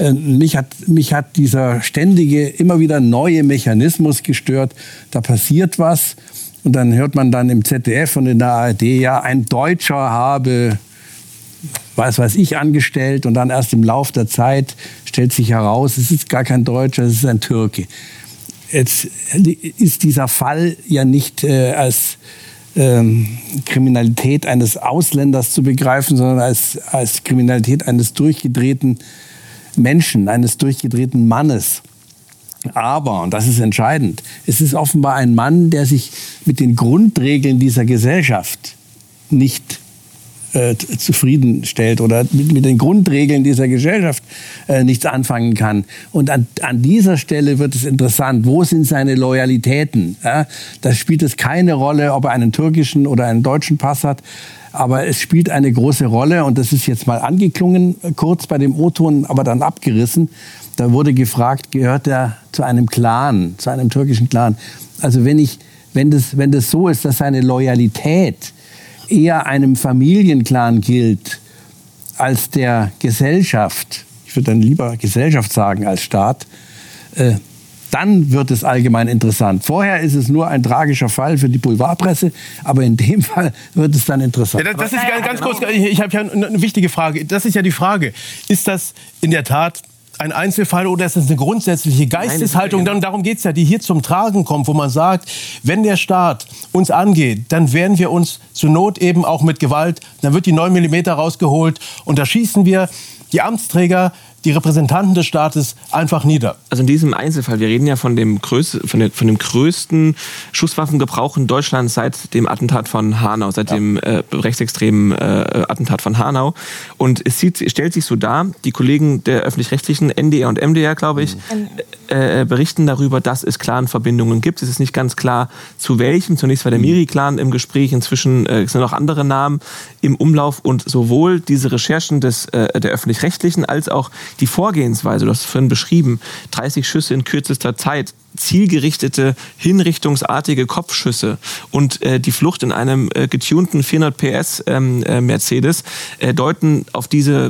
Mich hat dieser ständige, immer wieder neue Mechanismus gestört. Da passiert was und dann hört man dann im ZDF und in der ARD, ja, ein Deutscher habe, was weiß ich, angestellt. Und dann erst im Lauf der Zeit stellt sich heraus, es ist gar kein Deutscher, es ist ein Türke. Jetzt ist dieser Fall ja nicht als Kriminalität eines Ausländers zu begreifen, sondern als Kriminalität eines durchgedrehten Menschen, eines durchgedrehten Mannes. Aber, und das ist entscheidend, es ist offenbar ein Mann, der sich mit den Grundregeln dieser Gesellschaft nicht zufriedenstellt oder mit den Grundregeln dieser Gesellschaft nichts anfangen kann. Und an dieser Stelle wird es interessant. Wo sind seine Loyalitäten? Ja, da spielt es keine Rolle, ob er einen türkischen oder einen deutschen Pass hat. Aber es spielt eine große Rolle. Und das ist jetzt mal angeklungen, kurz bei dem O-Ton, aber dann abgerissen. Da wurde gefragt, gehört er zu einem Clan, zu einem türkischen Clan? Also wenn das so ist, dass seine Loyalität eher einem Familienclan gilt als der Gesellschaft, ich würde dann lieber Gesellschaft sagen als Staat, dann wird es allgemein interessant. Vorher ist es nur ein tragischer Fall für die Boulevardpresse, aber in dem Fall wird es dann interessant. Ja, das ist ganz kurz, ich habe ja eine wichtige Frage. Das ist ja die Frage, ist das in der Tat ein Einzelfall oder ist das eine grundsätzliche Geisteshaltung? Nein, darum geht es ja, die hier zum Tragen kommt, wo man sagt, wenn der Staat uns angeht, dann wehren wir uns zur Not eben auch mit Gewalt. Dann wird die 9 mm rausgeholt und da schießen wir die Amtsträger, die Repräsentanten des Staates einfach nieder. Also in diesem Einzelfall, wir reden ja von dem größten Schusswaffengebrauch in Deutschland seit dem Attentat von Hanau, seit dem rechtsextremen Attentat von Hanau. Und es stellt sich so dar, die Kollegen der Öffentlich-Rechtlichen, NDR und MDR, glaube ich, berichten darüber, dass es Clan-Verbindungen gibt. Es ist nicht ganz klar, zu welchem. Zunächst war der Miri-Clan im Gespräch, inzwischen sind noch andere Namen im Umlauf. Und sowohl diese Recherchen der Öffentlich-Rechtlichen als auch die Vorgehensweise, du hast es vorhin beschrieben, 30 Schüsse in kürzester Zeit, zielgerichtete, hinrichtungsartige Kopfschüsse und die Flucht in einem getunten 400 PS Mercedes deuten auf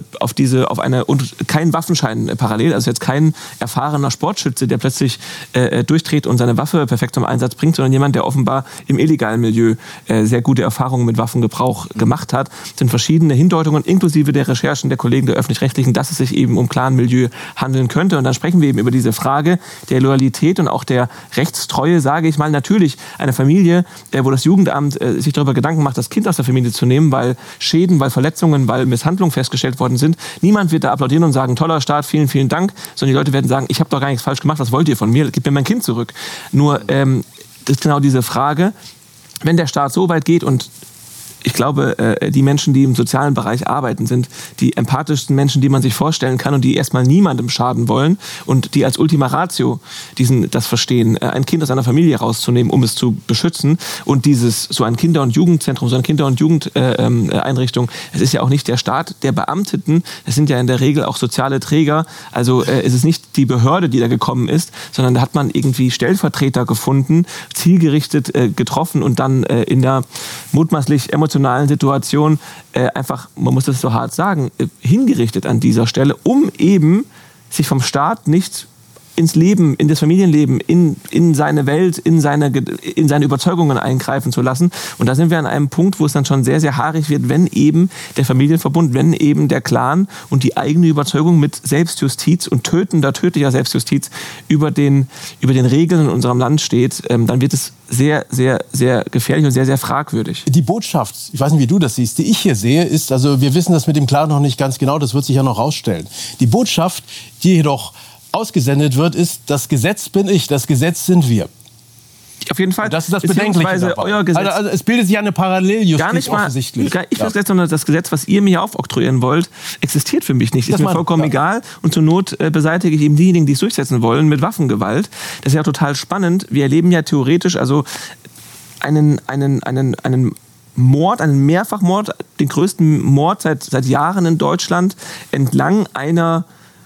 eine, und kein Waffenschein parallel, also jetzt kein erfahrener Sportschütze, der plötzlich durchdreht und seine Waffe perfekt zum Einsatz bringt, sondern jemand, der offenbar im illegalen Milieu sehr gute Erfahrungen mit Waffengebrauch gemacht hat. Es sind verschiedene Hindeutungen, inklusive der Recherchen der Kollegen der Öffentlich-Rechtlichen, dass es sich eben um Clan-Milieu handeln könnte. Und dann sprechen wir eben über diese Frage der Loyalität und auch der Rechtstreue, sage ich mal. Natürlich eine Familie, wo das Jugendamt sich darüber Gedanken macht, das Kind aus der Familie zu nehmen, weil Schäden, weil Verletzungen, weil Misshandlungen festgestellt worden sind. Niemand wird da applaudieren und sagen, toller Staat, vielen, vielen Dank, sondern die Leute werden sagen, ich habe doch gar nichts falsch gemacht, was wollt ihr von mir? Gib mir mein Kind zurück. Nur, das ist genau diese Frage, wenn der Staat so weit geht und ich glaube, die Menschen, die im sozialen Bereich arbeiten, sind die empathischsten Menschen, die man sich vorstellen kann und die erstmal niemandem schaden wollen und die als Ultima Ratio das verstehen, ein Kind aus einer Familie rauszunehmen, um es zu beschützen. Und so ein Kinder- und Jugendzentrum, so eine Kinder- und Jugendeinrichtung, es ist ja auch nicht der Staat der Beamteten, es sind ja in der Regel auch soziale Träger. Also es ist nicht die Behörde, die da gekommen ist, sondern da hat man irgendwie Stellvertreter gefunden, zielgerichtet getroffen und dann in der mutmaßlich emotionalen Situation einfach, man muss das so hart sagen, hingerichtet an dieser Stelle, um eben sich vom Staat nicht ins Leben, in das Familienleben, in seine Welt, in seine Überzeugungen eingreifen zu lassen. Und da sind wir an einem Punkt, wo es dann schon sehr, sehr haarig wird, wenn eben der Familienverbund, wenn eben der Clan und die eigene Überzeugung mit Selbstjustiz und tödlicher Selbstjustiz über den Regeln in unserem Land steht, dann wird es sehr, sehr, sehr gefährlich und sehr, sehr fragwürdig. Die Botschaft, ich weiß nicht, wie du das siehst, die ich hier sehe, ist, also wir wissen das mit dem Clan noch nicht ganz genau, das wird sich ja noch rausstellen. Die Botschaft, die jedoch ausgesendet wird, ist, das Gesetz bin ich, das Gesetz sind wir. Auf jeden Fall. Und das ist das Bedenkliche dabei. Euer Gesetz, also es bildet sich eine Paralleljustiz gar nicht mal, offensichtlich. Sondern das Gesetz, was ihr mir hier aufoktroyieren wollt, existiert für mich nicht. Ist mir vollkommen egal. Und zur Not beseitige ich eben diejenigen, die es durchsetzen wollen, mit Waffengewalt. Das ist ja total spannend. Wir erleben ja theoretisch also einen Mord, einen Mehrfachmord, den größten Mord seit Jahren in Deutschland, entlang einer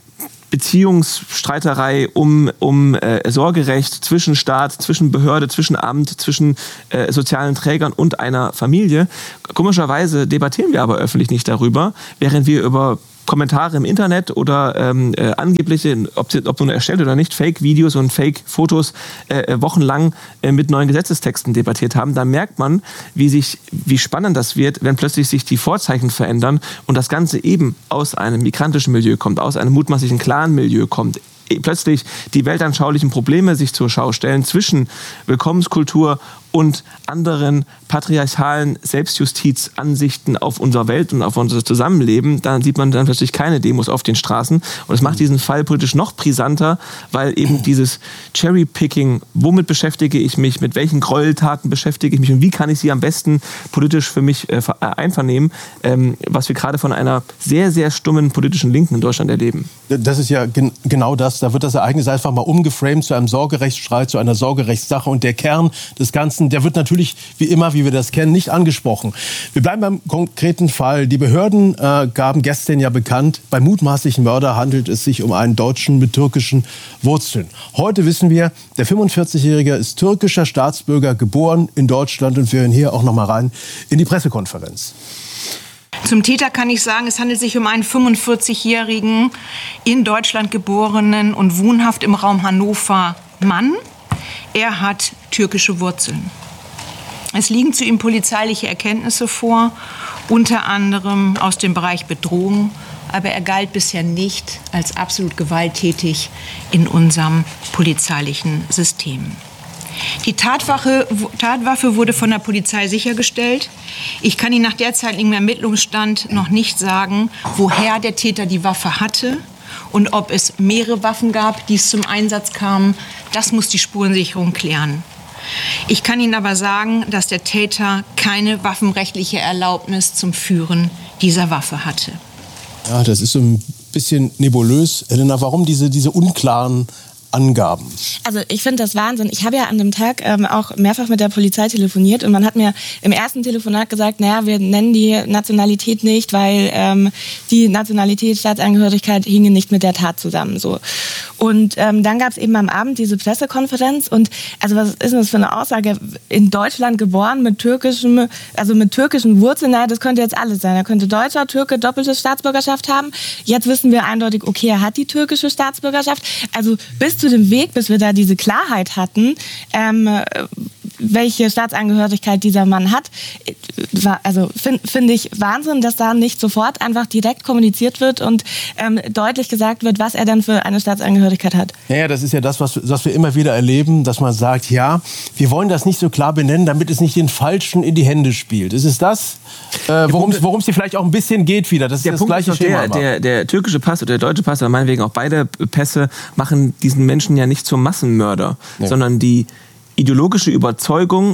Beziehungsstreiterei um Sorgerecht zwischen Staat, zwischen Behörde, zwischen Amt, zwischen sozialen Trägern und einer Familie. Komischerweise debattieren wir aber öffentlich nicht darüber, während wir über Kommentare im Internet oder angebliche, ob nun erstellt oder nicht, Fake-Videos und Fake-Fotos wochenlang mit neuen Gesetzestexten debattiert haben, da merkt man, wie spannend das wird, wenn plötzlich sich die Vorzeichen verändern und das Ganze eben aus einem migrantischen Milieu kommt, aus einem mutmaßlichen Clan-Milieu kommt. Plötzlich die weltanschaulichen Probleme sich zur Schau stellen zwischen Willkommenskultur und anderen patriarchalen Selbstjustizansichten auf unserer Welt und auf unser Zusammenleben, dann sieht man dann plötzlich keine Demos auf den Straßen. Und es macht diesen Fall politisch noch brisanter, weil eben dieses Cherry-Picking, womit beschäftige ich mich, mit welchen Gräueltaten beschäftige ich mich und wie kann ich sie am besten politisch für mich einvernehmen, was wir gerade von einer sehr, sehr stummen politischen Linken in Deutschland erleben. Das ist ja genau das. Da wird das Ereignis einfach mal umgeframed zu einem Sorgerechtsstreit, zu einer Sorgerechtssache. Und der Kern des Ganzen, der wird natürlich wie immer, wie wir das kennen, nicht angesprochen. Wir bleiben beim konkreten Fall. Die Behörden gaben gestern ja bekannt, beim mutmaßlichen Mörder handelt es sich um einen Deutschen mit türkischen Wurzeln. Heute wissen wir, der 45-Jährige ist türkischer Staatsbürger, geboren in Deutschland. Und wir hören hier auch noch mal rein in die Pressekonferenz. Zum Täter kann ich sagen, es handelt sich um einen 45-jährigen, in Deutschland geborenen und wohnhaft im Raum Hannover Mann. Er hat türkische Wurzeln. Es liegen zu ihm polizeiliche Erkenntnisse vor, unter anderem aus dem Bereich Bedrohung, aber er galt bisher nicht als absolut gewalttätig in unserem polizeilichen System. Die Tatwaffe wurde von der Polizei sichergestellt. Ich kann Ihnen nach derzeitigem Ermittlungsstand noch nicht sagen, woher der Täter die Waffe hatte und ob es mehrere Waffen gab, die zum Einsatz kamen. Das muss die Spurensicherung klären. Ich kann Ihnen aber sagen, dass der Täter keine waffenrechtliche Erlaubnis zum Führen dieser Waffe hatte. Ja, das ist so ein bisschen nebulös. Elena, warum diese unklaren Angaben? Also ich finde das Wahnsinn. Ich habe ja an dem Tag auch mehrfach mit der Polizei telefoniert und man hat mir im ersten Telefonat gesagt, naja, wir nennen die Nationalität nicht, weil die Nationalität, Staatsangehörigkeit hinge nicht mit der Tat zusammen. So. Und dann gab es eben am Abend diese Pressekonferenz und also was ist das für eine Aussage? In Deutschland geboren mit türkischen Wurzeln, naja, das könnte jetzt alles sein. Er könnte Deutscher, Türke, doppelte Staatsbürgerschaft haben. Jetzt wissen wir eindeutig, okay, er hat die türkische Staatsbürgerschaft. Also bis zu dem Weg, bis wir da diese Klarheit hatten, welche Staatsangehörigkeit dieser Mann hat, finde ich Wahnsinn, dass da nicht sofort einfach direkt kommuniziert wird und deutlich gesagt wird, was er denn für eine Staatsangehörigkeit hat. Naja, das ist ja das, was wir immer wieder erleben, dass man sagt, ja, wir wollen das nicht so klar benennen, damit es nicht den Falschen in die Hände spielt. Ist es das, worum es dir vielleicht auch ein bisschen geht wieder? Das ist der das Punkt gleiche Schema. Der türkische Pass oder der deutsche Pass, oder meinetwegen auch beide Pässe, machen diesen Menschen ja nicht zum Massenmörder, sondern die ideologische Überzeugung,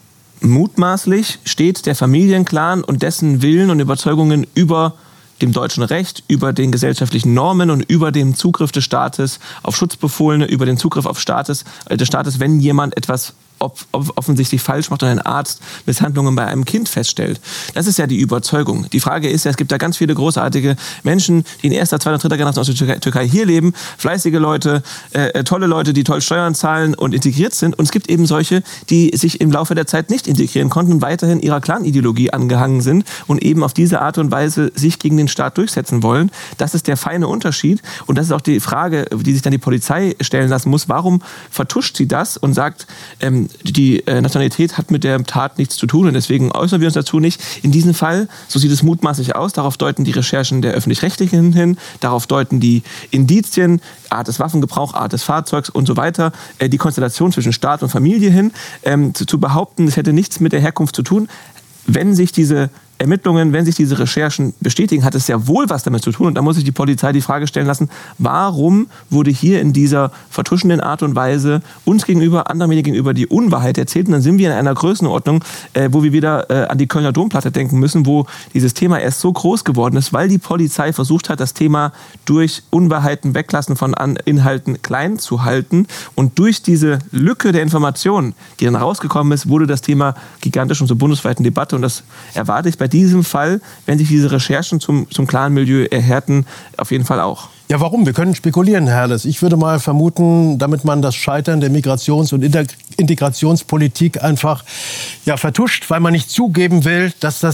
mutmaßlich steht der Familienclan und dessen Willen und Überzeugungen über dem deutschen Recht, über den gesellschaftlichen Normen und über den Zugriff des Staates auf Schutzbefohlene, über den Zugriff auf des Staates, wenn jemand etwas offensichtlich falsch macht und ein Arzt Misshandlungen bei einem Kind feststellt. Das ist ja die Überzeugung. Die Frage ist ja, es gibt da ganz viele großartige Menschen, die in erster, zweiter, dritter Generation aus der Türkei hier leben, fleißige Leute, tolle Leute, die toll Steuern zahlen und integriert sind. Und es gibt eben solche, die sich im Laufe der Zeit nicht integrieren konnten und weiterhin ihrer Clan-Ideologie angehangen sind und eben auf diese Art und Weise sich gegen den Staat durchsetzen wollen. Das ist der feine Unterschied. Und das ist auch die Frage, die sich dann die Polizei stellen lassen muss. Warum vertuscht sie das und sagt, die Nationalität hat mit der Tat nichts zu tun und deswegen äußern wir uns dazu nicht. In diesem Fall, so sieht es mutmaßlich aus, darauf deuten die Recherchen der Öffentlich-Rechtlichen hin, darauf deuten die Indizien, Art des Waffengebrauchs, Art des Fahrzeugs und so weiter, die Konstellation zwischen Staat und Familie hin, zu behaupten, es hätte nichts mit der Herkunft zu tun. Wenn sich diese Ermittlungen, wenn sich diese Recherchen bestätigen, hat es ja wohl was damit zu tun. Und da muss sich die Polizei die Frage stellen lassen, warum wurde hier in dieser vertuschenden Art und Weise uns gegenüber, anderen Medien gegenüber die Unwahrheit erzählt? Und dann sind wir in einer Größenordnung, wo wir wieder an die Kölner Domplatte denken müssen, wo dieses Thema erst so groß geworden ist, weil die Polizei versucht hat, das Thema durch Unwahrheiten, Weglassen von Inhalten klein zu halten. Und durch diese Lücke der Informationen, die dann rausgekommen ist, wurde das Thema gigantisch und zur bundesweiten Debatte. Und das erwarte ich bei diesem Fall, wenn sich diese Recherchen zum Clan-Milieu erhärten, auf jeden Fall auch. Ja, warum? Wir können spekulieren, Herr Herles. Ich würde mal vermuten, damit man das Scheitern der Migrations- und Integrationspolitik einfach vertuscht, weil man nicht zugeben will, dass das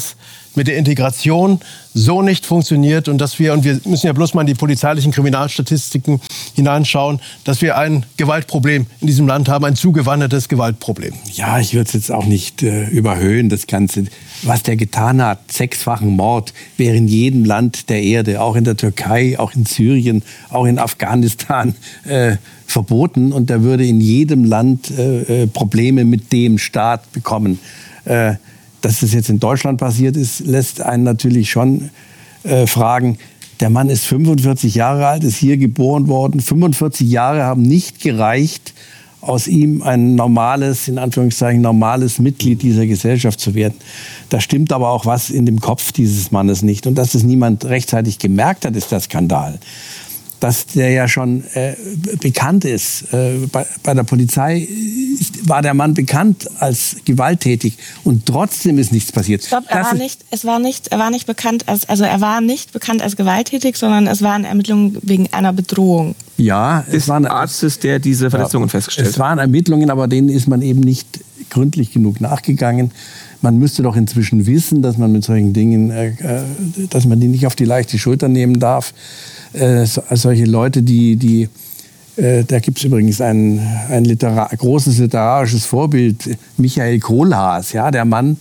mit der Integration so nicht funktioniert und wir müssen ja bloß mal in die polizeilichen Kriminalstatistiken hineinschauen, dass wir ein Gewaltproblem in diesem Land haben, ein zugewandertes Gewaltproblem. Ja, ich würde es jetzt auch nicht überhöhen, das Ganze. Was der getan hat, 6-fachen Mord, wäre in jedem Land der Erde, auch in der Türkei, auch in Syrien, auch in Afghanistan verboten. Und er würde in jedem Land Probleme mit dem Staat bekommen. Dass das jetzt in Deutschland passiert ist, lässt einen natürlich schon fragen. Der Mann ist 45 Jahre alt, ist hier geboren worden. 45 Jahre haben nicht gereicht, aus ihm ein normales, in Anführungszeichen, normales Mitglied dieser Gesellschaft zu werden. Da stimmt aber auch was in dem Kopf dieses Mannes nicht. Und dass es niemand rechtzeitig gemerkt hat, ist der Skandal. Dass der ja schon bekannt ist. Bei der Polizei war der Mann bekannt als gewalttätig und trotzdem ist nichts passiert. Stopp, er war nicht bekannt als gewalttätig, sondern es waren Ermittlungen wegen einer Bedrohung. Ja, es war ein Arzt, der diese Verletzungen festgestellt hat. Es waren Ermittlungen, aber denen ist man eben nicht gründlich genug nachgegangen. Man müsste doch inzwischen wissen, dass man mit solchen Dingen, dass man die nicht auf die leichte Schulter nehmen darf. Solche Leute, da gibt es übrigens ein großes literarisches Vorbild, Michael Kohlhaas, ja, der Mann,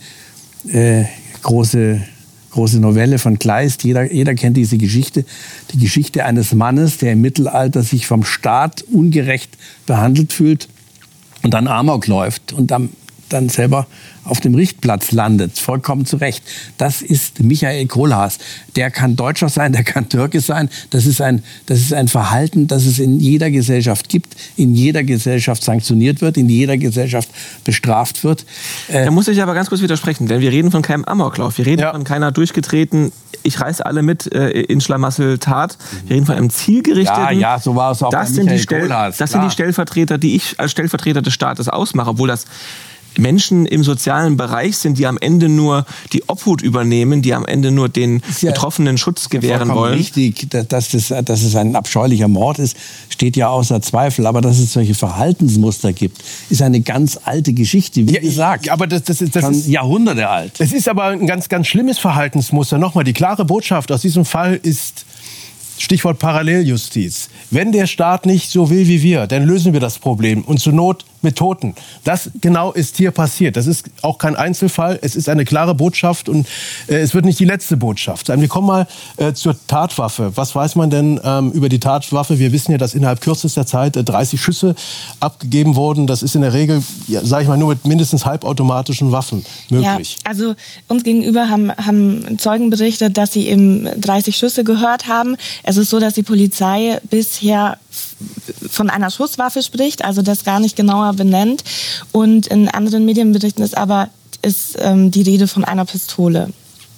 große Novelle von Kleist, jeder kennt diese Geschichte, die Geschichte eines Mannes, der im Mittelalter sich vom Staat ungerecht behandelt fühlt und dann Amok läuft und dann selber auf dem Richtplatz landet, vollkommen zu Recht. Das ist Michael Kohlhaas. Der kann Deutscher sein, der kann Türke sein. Das ist ein Verhalten, das es in jeder Gesellschaft gibt, in jeder Gesellschaft sanktioniert wird, in jeder Gesellschaft bestraft wird. Da muss ich aber ganz kurz widersprechen, denn wir reden von keinem Amoklauf. Wir reden von keiner durchgetreten, ich reiße alle mit in Schlamassel-Tat. Wir reden von einem zielgerichteten. Ja, so war es auch bei Michael Kohlhaas. Das sind die Stellvertreter, die ich als Stellvertreter des Staates ausmache, obwohl das Menschen im sozialen Bereich sind, die am Ende nur die Obhut übernehmen, die am Ende nur den Betroffenen Schutz gewähren wollen. Richtig, dass es ein abscheulicher Mord ist, steht ja außer Zweifel. Aber dass es solche Verhaltensmuster gibt, ist eine ganz alte Geschichte, wie gesagt. Aber das ist Jahrhunderte alt. Es ist aber ein ganz, ganz schlimmes Verhaltensmuster. Nochmal, die klare Botschaft aus diesem Fall ist, Stichwort Paralleljustiz. Wenn der Staat nicht so will wie wir, dann lösen wir das Problem. Und zur Not mit Toten. Das genau ist hier passiert. Das ist auch kein Einzelfall. Es ist eine klare Botschaft und es wird nicht die letzte Botschaft sein. Wir kommen mal zur Tatwaffe. Was weiß man denn über die Tatwaffe? Wir wissen ja, dass innerhalb kürzester Zeit 30 Schüsse abgegeben wurden. Das ist in der Regel, sage ich mal, nur mit mindestens halbautomatischen Waffen möglich. Ja, also uns gegenüber haben Zeugen berichtet, dass sie eben 30 Schüsse gehört haben. Es ist so, dass die Polizei bisher von einer Schusswaffe spricht, also das gar nicht genauer benennt. Und in anderen Medienberichten ist die Rede von einer Pistole.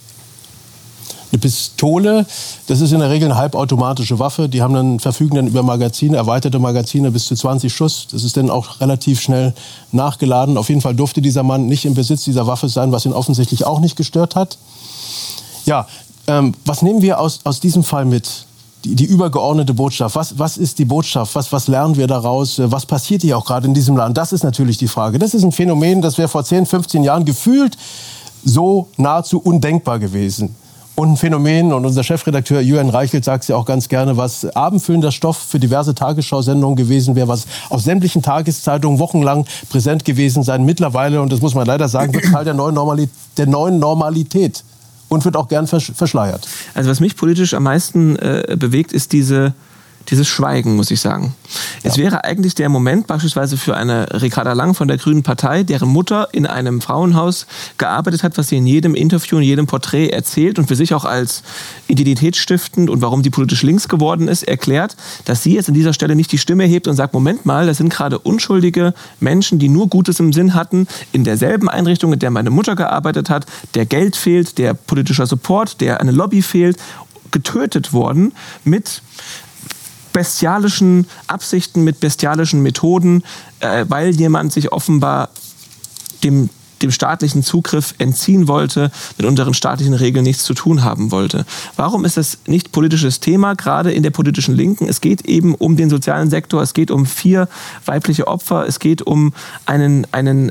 Eine Pistole, das ist in der Regel eine halbautomatische Waffe. Die verfügen dann über Magazine, erweiterte Magazine bis zu 20 Schuss. Das ist dann auch relativ schnell nachgeladen. Auf jeden Fall durfte dieser Mann nicht im Besitz dieser Waffe sein, was ihn offensichtlich auch nicht gestört hat. Ja, was nehmen wir aus diesem Fall mit? Die übergeordnete Botschaft. Was ist die Botschaft? Was lernen wir daraus? Was passiert hier auch gerade in diesem Land? Das ist natürlich die Frage. Das ist ein Phänomen, das wäre vor 10, 15 Jahren gefühlt so nahezu undenkbar gewesen. Und ein Phänomen, und unser Chefredakteur Julian Reichelt sagt es ja auch ganz gerne, was abendfüllender Stoff für diverse Tagesschau-Sendungen gewesen wäre, was auf sämtlichen Tageszeitungen wochenlang präsent gewesen sein. Mittlerweile, und das muss man leider sagen, wird Teil der neuen Normalität. Und wird auch gern verschleiert. Also was mich politisch am meisten bewegt, ist dieses Schweigen, muss ich sagen. Ja. Es wäre eigentlich der Moment beispielsweise für eine Ricarda Lang von der Grünen Partei, deren Mutter in einem Frauenhaus gearbeitet hat, was sie in jedem Interview, in jedem Porträt erzählt und für sich auch als identitätsstiftend und warum die politisch links geworden ist, erklärt, dass sie jetzt an dieser Stelle nicht die Stimme hebt und sagt, Moment mal, das sind gerade unschuldige Menschen, die nur Gutes im Sinn hatten, in derselben Einrichtung, in der meine Mutter gearbeitet hat, der Geld fehlt, der politischer Support, der eine Lobby fehlt, getötet worden mit bestialischen Absichten, mit bestialischen Methoden, weil jemand sich offenbar dem dem staatlichen Zugriff entziehen wollte, mit unseren staatlichen Regeln nichts zu tun haben wollte. Warum ist das nicht politisches Thema, gerade in der politischen Linken? Es geht eben um den sozialen Sektor, es geht um 4 weibliche Opfer, es geht um einen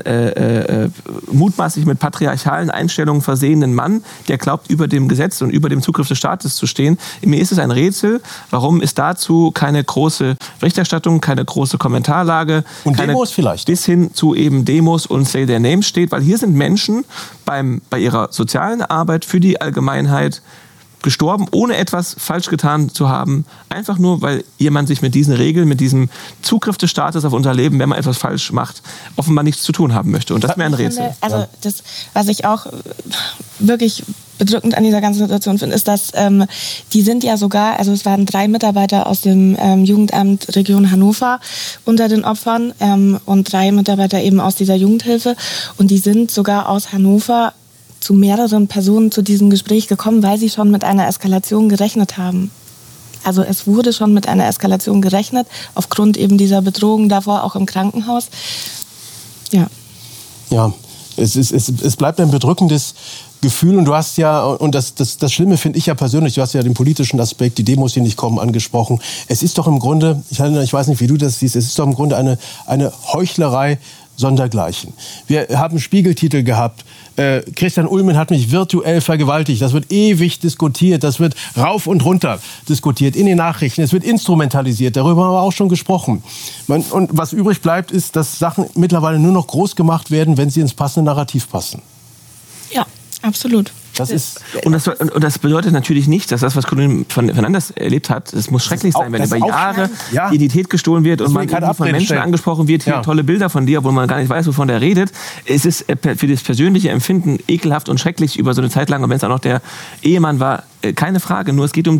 mutmaßlich mit patriarchalen Einstellungen versehenen Mann, der glaubt, über dem Gesetz und über dem Zugriff des Staates zu stehen. Mir ist es ein Rätsel, warum es dazu keine große Berichterstattung, keine große Kommentarlage, und Demos vielleicht, bis hin zu eben Demos und Say Their Names steht, weil hier sind Menschen bei ihrer sozialen Arbeit für die Allgemeinheit gestorben, ohne etwas falsch getan zu haben, einfach nur, weil jemand sich mit diesen Regeln, mit diesem Zugriff des Staates auf unser Leben, wenn man etwas falsch macht, offenbar nichts zu tun haben möchte. Und das wäre ein Rätsel. Also das, was ich auch wirklich bedrückend an dieser ganzen Situation finde, ist, dass die sind ja sogar, also es waren 3 Mitarbeiter aus dem Jugendamt Region Hannover unter den Opfern und 3 Mitarbeiter eben aus dieser Jugendhilfe, und die sind sogar aus Hannover zu mehreren Personen zu diesem Gespräch gekommen, weil sie schon mit einer Eskalation gerechnet haben. Also es wurde schon mit einer Eskalation gerechnet, aufgrund eben dieser Bedrohung davor auch im Krankenhaus. Ja. Ja, es bleibt ein bedrückendes Gefühl, und du hast ja, und das Schlimme finde ich ja persönlich, du hast ja den politischen Aspekt, die Demos, die nicht kommen, angesprochen. Es ist doch im Grunde, ich weiß nicht, wie du das siehst, es ist doch im Grunde eine Heuchlerei sondergleichen. Wir haben Spiegeltitel gehabt. Christian Ulmen hat mich virtuell vergewaltigt. Das wird ewig diskutiert. Das wird rauf und runter diskutiert in den Nachrichten. Es wird instrumentalisiert. Darüber haben wir auch schon gesprochen. Und was übrig bleibt, ist, dass Sachen mittlerweile nur noch groß gemacht werden, wenn sie ins passende Narrativ passen. Ja, absolut. Das ist, und das bedeutet natürlich nicht, dass das, was Kollegin Fernandes erlebt hat, es muss schrecklich sein, wenn über Jahre Identität gestohlen wird und man von Menschen angesprochen wird, hier tolle Bilder von dir, obwohl man gar nicht weiß, wovon der redet. Es ist für das persönliche Empfinden ekelhaft und schrecklich über so eine Zeit lang, und wenn es auch noch der Ehemann war, keine Frage. Nur es geht um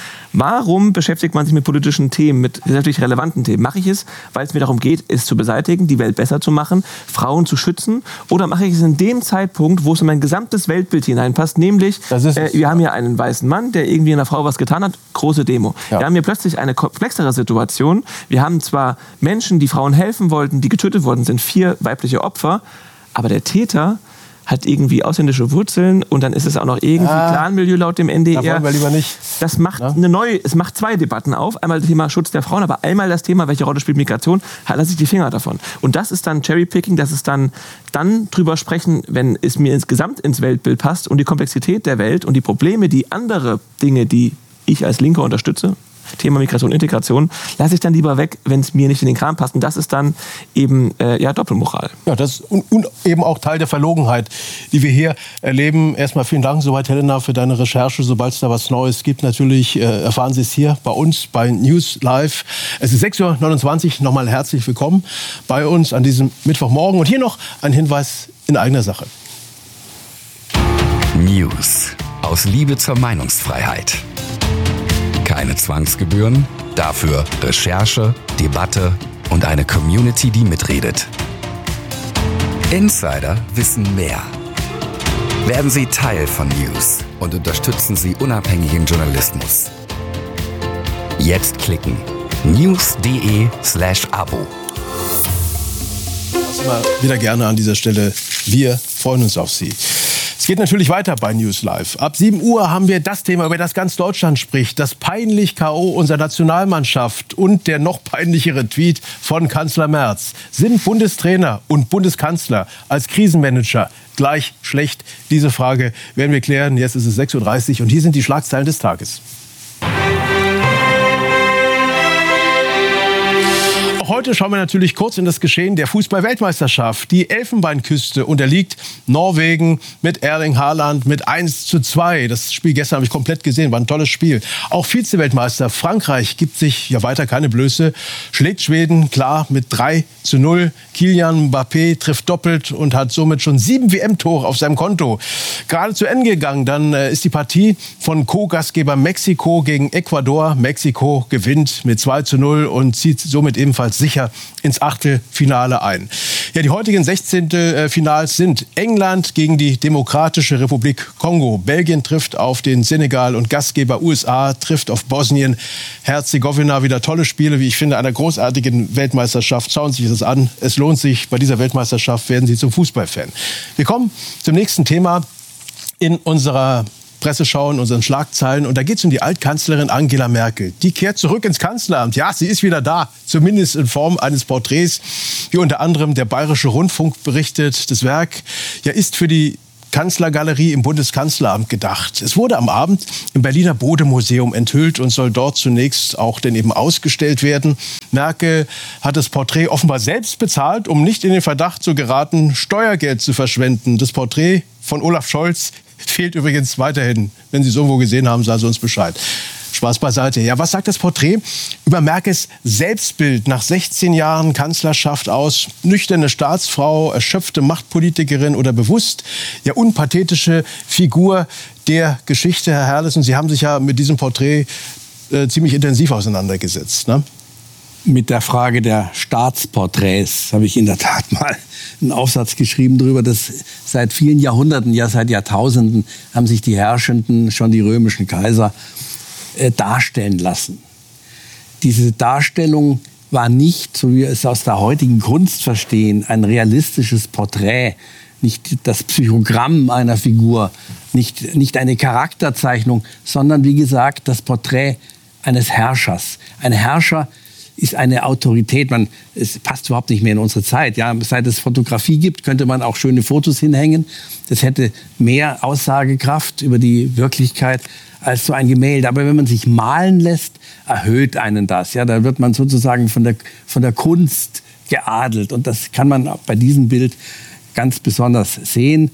warum beschäftigt man sich mit politischen Themen, mit gesellschaftlich relevanten Themen? Mache ich es, weil es mir darum geht, es zu beseitigen, die Welt besser zu machen, Frauen zu schützen? Oder mache ich es in dem Zeitpunkt, wo es in mein gesamtes Weltbild hineinpasst, nämlich, wir haben hier einen weißen Mann, der irgendwie einer Frau was getan hat, große Demo. Ja. Wir haben hier plötzlich eine komplexere Situation. Wir haben zwar Menschen, die Frauen helfen wollten, die getötet worden sind, 4 weibliche Opfer, aber der Täter hat irgendwie ausländische Wurzeln, und dann ist es auch noch irgendwie Clanmilieu laut dem NDR. Da wollen wir lieber nicht. Das macht es macht 2 Debatten auf. Einmal das Thema Schutz der Frauen, aber einmal das Thema, welche Rolle spielt Migration, lasse ich die Finger davon. Und das ist dann Cherrypicking, das ist dann drüber sprechen, wenn es mir insgesamt ins Weltbild passt und die Komplexität der Welt und die Probleme, die andere Dinge, die ich als Linker unterstütze, Thema Migration, Integration, lasse ich dann lieber weg, wenn es mir nicht in den Kram passt. Und das ist dann eben Doppelmoral. Ja, das und eben auch Teil der Verlogenheit, die wir hier erleben. Erstmal vielen Dank soweit, Helena, für deine Recherche. Sobald es da was Neues gibt, natürlich erfahren Sie es hier bei uns bei News Live. Es ist 6:29 Uhr. Nochmal herzlich willkommen bei uns an diesem Mittwochmorgen. Und hier noch ein Hinweis in eigener Sache. News aus Liebe zur Meinungsfreiheit. Keine Zwangsgebühren, dafür Recherche, Debatte und eine Community, die mitredet. Insider wissen mehr. Werden Sie Teil von News und unterstützen Sie unabhängigen Journalismus. Jetzt klicken. news.de/Abo. Das immer wieder gerne an dieser Stelle. Wir freuen uns auf Sie. Es geht natürlich weiter bei News Live. Ab 7 Uhr haben wir das Thema, über das ganz Deutschland spricht. Das peinlich K.O. unserer Nationalmannschaft und der noch peinlichere Tweet von Kanzler Merz. Sind Bundestrainer und Bundeskanzler als Krisenmanager gleich schlecht? Diese Frage werden wir klären. Jetzt ist es 6:30 Uhr und hier sind die Schlagzeilen des Tages. Heute schauen wir natürlich kurz in das Geschehen der Fußball-Weltmeisterschaft. Die Elfenbeinküste unterliegt Norwegen mit Erling Haaland mit 1:2. Das Spiel gestern habe ich komplett gesehen, war ein tolles Spiel. Auch Vize-Weltmeister Frankreich gibt sich ja weiter keine Blöße, schlägt Schweden klar mit 3:0. Kylian Mbappé trifft doppelt und hat somit schon 7 WM-Tore auf seinem Konto. Gerade zu Ende gegangen, dann ist die Partie von Co-Gastgeber Mexiko gegen Ecuador. Mexiko gewinnt mit 2:0 und zieht somit ebenfalls ganz sicher ins Achtelfinale ein. Ja, die heutigen 16. Finals sind England gegen die Demokratische Republik Kongo. Belgien trifft auf den Senegal und Gastgeber USA trifft auf Bosnien-Herzegowina. Wieder tolle Spiele, wie ich finde, einer großartigen Weltmeisterschaft. Schauen Sie sich das an. Es lohnt sich. Bei dieser Weltmeisterschaft werden Sie zum Fußballfan. Wir kommen zum nächsten Thema in unserer Presseschau, in unseren Schlagzeilen. Und da geht es um die Altkanzlerin Angela Merkel. Die kehrt zurück ins Kanzleramt. Ja, sie ist wieder da, zumindest in Form eines Porträts, wie unter anderem der Bayerische Rundfunk berichtet. Das Werk ist für die Kanzlergalerie im Bundeskanzleramt gedacht. Es wurde am Abend im Berliner Bode-Museum enthüllt und soll dort zunächst auch dann eben ausgestellt werden. Merkel hat das Porträt offenbar selbst bezahlt, um nicht in den Verdacht zu geraten, Steuergeld zu verschwenden. Das Porträt von Olaf Scholz fehlt übrigens weiterhin. Wenn Sie es irgendwo gesehen haben, sagen Sie uns Bescheid. Spaß beiseite. Ja, was sagt das Porträt über Merkels Selbstbild nach 16 Jahren Kanzlerschaft aus? Nüchterne Staatsfrau, erschöpfte Machtpolitikerin oder bewusst unpathetische Figur der Geschichte, Herr Herrles? Und Sie haben sich ja mit diesem Porträt ziemlich intensiv auseinandergesetzt, ne? Mit der Frage der Staatsporträts habe ich in der Tat mal einen Aufsatz geschrieben darüber, dass seit vielen Jahrhunderten, ja seit Jahrtausenden, haben sich die Herrschenden, schon die römischen Kaiser, darstellen lassen. Diese Darstellung war nicht, so wie wir es aus der heutigen Kunst verstehen, ein realistisches Porträt, nicht das Psychogramm einer Figur, nicht eine Charakterzeichnung, sondern wie gesagt das Porträt eines Herrschers. Ein Herrscher ist eine Autorität. Es passt überhaupt nicht mehr in unsere Zeit. Ja, seit es Fotografie gibt, könnte man auch schöne Fotos hinhängen. Das hätte mehr Aussagekraft über die Wirklichkeit als so ein Gemälde. Aber wenn man sich malen lässt, erhöht einen das. Ja, da wird man sozusagen von der Kunst geadelt. Und das kann man bei diesem Bild ganz besonders sehen.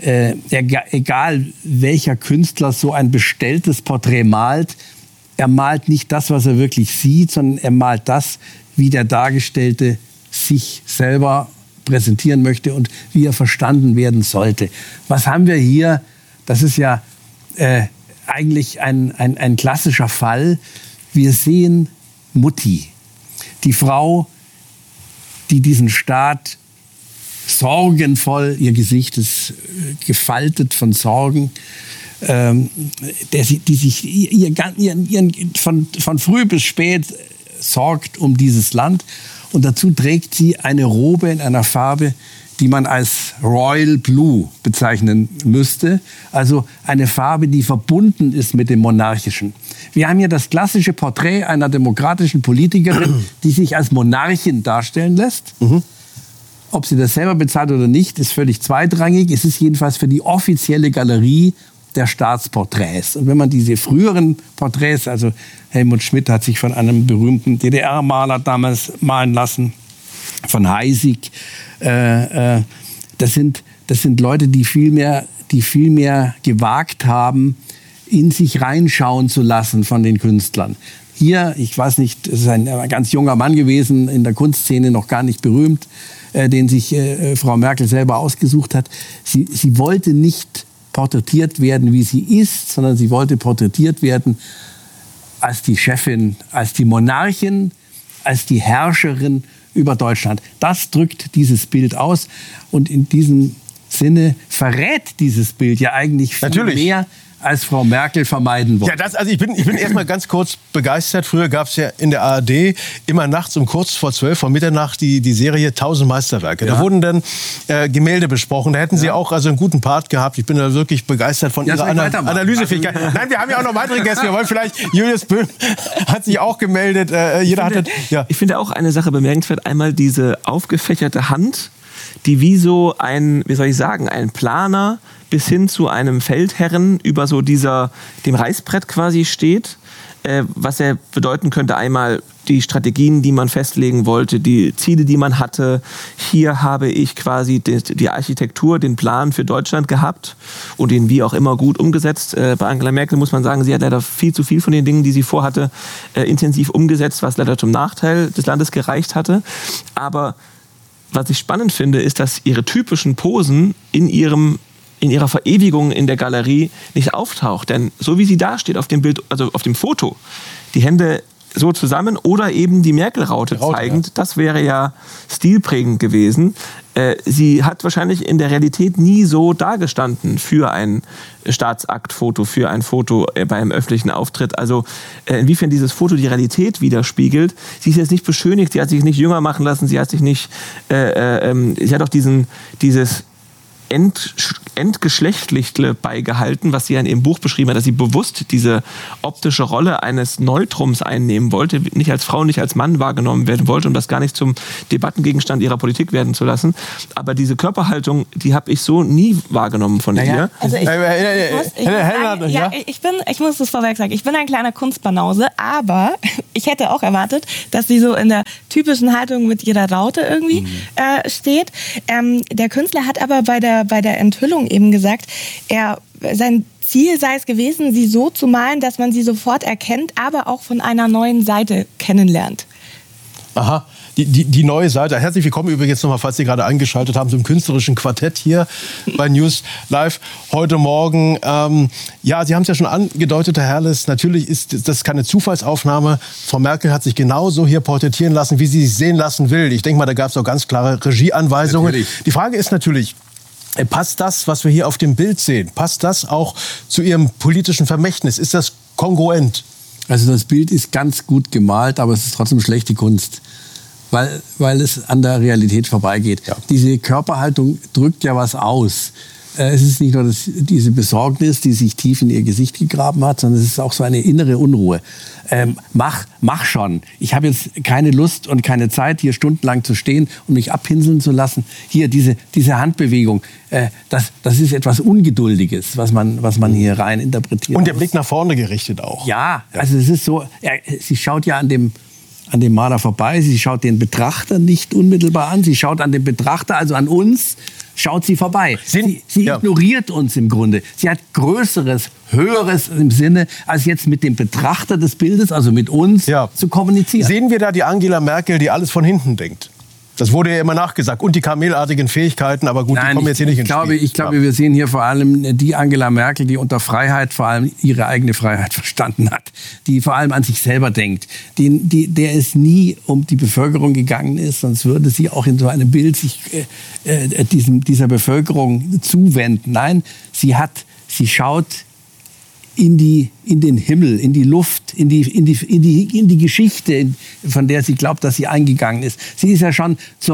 Egal welcher Künstler so ein bestelltes Porträt malt, er malt nicht das, was er wirklich sieht, sondern er malt das, wie der Dargestellte sich selber präsentieren möchte und wie er verstanden werden sollte. Was haben wir hier? Das ist ja eigentlich ein klassischer Fall. Wir sehen Mutti, die Frau, die diesen Staat sorgenvoll, ihr Gesicht ist gefaltet von Sorgen, die sich von früh bis spät sorgt um dieses Land. Und dazu trägt sie eine Robe in einer Farbe, die man als Royal Blue bezeichnen müsste. Also eine Farbe, die verbunden ist mit dem Monarchischen. Wir haben hier das klassische Porträt einer demokratischen Politikerin, die sich als Monarchin darstellen lässt. Ob sie das selber bezahlt oder nicht, ist völlig zweitrangig. Es ist jedenfalls für die offizielle Galerie der Staatsporträts. Und wenn man diese früheren Porträts, also Helmut Schmidt hat sich von einem berühmten DDR-Maler damals malen lassen, von Heisig, das sind Leute, die viel mehr gewagt haben, in sich reinschauen zu lassen von den Künstlern. Hier, ich weiß nicht, es ist ein ganz junger Mann gewesen, in der Kunstszene noch gar nicht berühmt, den sich Frau Merkel selber ausgesucht hat. Sie wollte nicht porträtiert werden, wie sie ist, sondern sie wollte porträtiert werden als die Chefin, als die Monarchin, als die Herrscherin über Deutschland. Das drückt dieses Bild aus und in diesem Sinne verrät dieses Bild ja eigentlich viel mehr, als Frau Merkel vermeiden wollte. Ja, ich bin erstmal ganz kurz begeistert. Früher gab es ja in der ARD immer nachts um kurz vor 12, vor Mitternacht, die Serie 1000 Meisterwerke. Ja. Da wurden dann Gemälde besprochen. Da hätten Sie auch einen guten Part gehabt. Ich bin da wirklich begeistert von Ihrer Analysefähigkeit. Nein, wir haben ja auch noch weitere Gäste. Wir wollen vielleicht, Julius Böhm hat sich auch gemeldet. Ich finde auch eine Sache bemerkenswert. Einmal diese aufgefächerte Hand, die wie so ein Planer bis hin zu einem Feldherren über so dem Reißbrett quasi steht, was ja bedeuten könnte, einmal die Strategien, die man festlegen wollte, die Ziele, die man hatte. Hier habe ich quasi die Architektur, den Plan für Deutschland gehabt und den wie auch immer gut umgesetzt. Bei Angela Merkel muss man sagen, sie hat leider viel zu viel von den Dingen, die sie vorhatte, intensiv umgesetzt, was leider zum Nachteil des Landes gereicht hatte. Aber was ich spannend finde, ist, dass ihre typischen Posen in ihrer Verewigung in der Galerie nicht auftaucht. Denn so wie sie da steht auf dem Bild, also auf dem Foto, die Hände so zusammen oder eben die Merkel-Raute zeigend. Ja. Das wäre ja stilprägend gewesen. Sie hat wahrscheinlich in der Realität nie so dagestanden für ein Staatsaktfoto, für ein Foto bei einem öffentlichen Auftritt. Also inwiefern dieses Foto die Realität widerspiegelt. Sie ist jetzt nicht beschönigt, sie hat sich nicht jünger machen lassen, sie hat sich nicht, sie hat auch dieses Entgeschlechtlichtle beigehalten, was sie in ihrem Buch beschrieben hat, dass sie bewusst diese optische Rolle eines Neutrums einnehmen wollte, nicht als Frau, nicht als Mann wahrgenommen werden wollte, um das gar nicht zum Debattengegenstand ihrer Politik werden zu lassen. Aber diese Körperhaltung, die habe ich so nie wahrgenommen von ihr. Also ich muss das vorweg sagen, ich bin ein kleiner Kunstbanause, aber ich hätte auch erwartet, dass sie so in der typischen Haltung mit ihrer Raute irgendwie steht. Der Künstler hat aber bei der Enthüllung eben gesagt, sein Ziel sei es gewesen, sie so zu malen, dass man sie sofort erkennt, aber auch von einer neuen Seite kennenlernt. Aha. Die neue Seite. Herzlich willkommen übrigens nochmal, falls Sie gerade eingeschaltet haben, zum künstlerischen Quartett hier bei News Live heute Morgen. Ja, Sie haben es ja schon angedeutet, Herr Herles, natürlich ist das keine Zufallsaufnahme. Frau Merkel hat sich genauso hier porträtieren lassen, wie sie sich sehen lassen will. Ich denke mal, da gab es auch ganz klare Regieanweisungen. Natürlich. Die Frage ist natürlich, passt das, was wir hier auf dem Bild sehen, passt das auch zu Ihrem politischen Vermächtnis? Ist das kongruent? Also das Bild ist ganz gut gemalt, aber es ist trotzdem schlechte Kunst, weil es an der Realität vorbeigeht. Ja. Diese Körperhaltung drückt ja was aus. Es ist nicht nur diese Besorgnis, die sich tief in ihr Gesicht gegraben hat, sondern es ist auch so eine innere Unruhe. Mach schon. Ich habe jetzt keine Lust und keine Zeit, hier stundenlang zu stehen und mich abpinseln zu lassen. Hier, diese Handbewegung, das ist etwas Ungeduldiges, was man hier rein interpretiert. Und der Blick nach vorne gerichtet auch. Ja, also es ist so, sie schaut ja an dem Maler vorbei, sie schaut den Betrachter nicht unmittelbar an, sie schaut an den Betrachter, also an uns, schaut sie vorbei. Sie ignoriert uns im Grunde. Sie hat Größeres, Höheres im Sinne, als jetzt mit dem Betrachter des Bildes, also mit uns, zu kommunizieren. Sehen wir da die Angela Merkel, die alles von hinten denkt? Das wurde ja immer nachgesagt. Und die kamelartigen Fähigkeiten, aber gut, die kommen jetzt hier nicht ins Spiel. Ich glaube, wir sehen hier vor allem die Angela Merkel, die unter Freiheit vor allem ihre eigene Freiheit verstanden hat. Die vor allem an sich selber denkt. Der es nie um die Bevölkerung gegangen ist, sonst würde sie auch in so einem Bild sich dieser Bevölkerung zuwenden. Nein, sie schaut in den Himmel, in die Luft, in die Geschichte, von der sie glaubt, dass sie eingegangen ist. Sie ist ja schon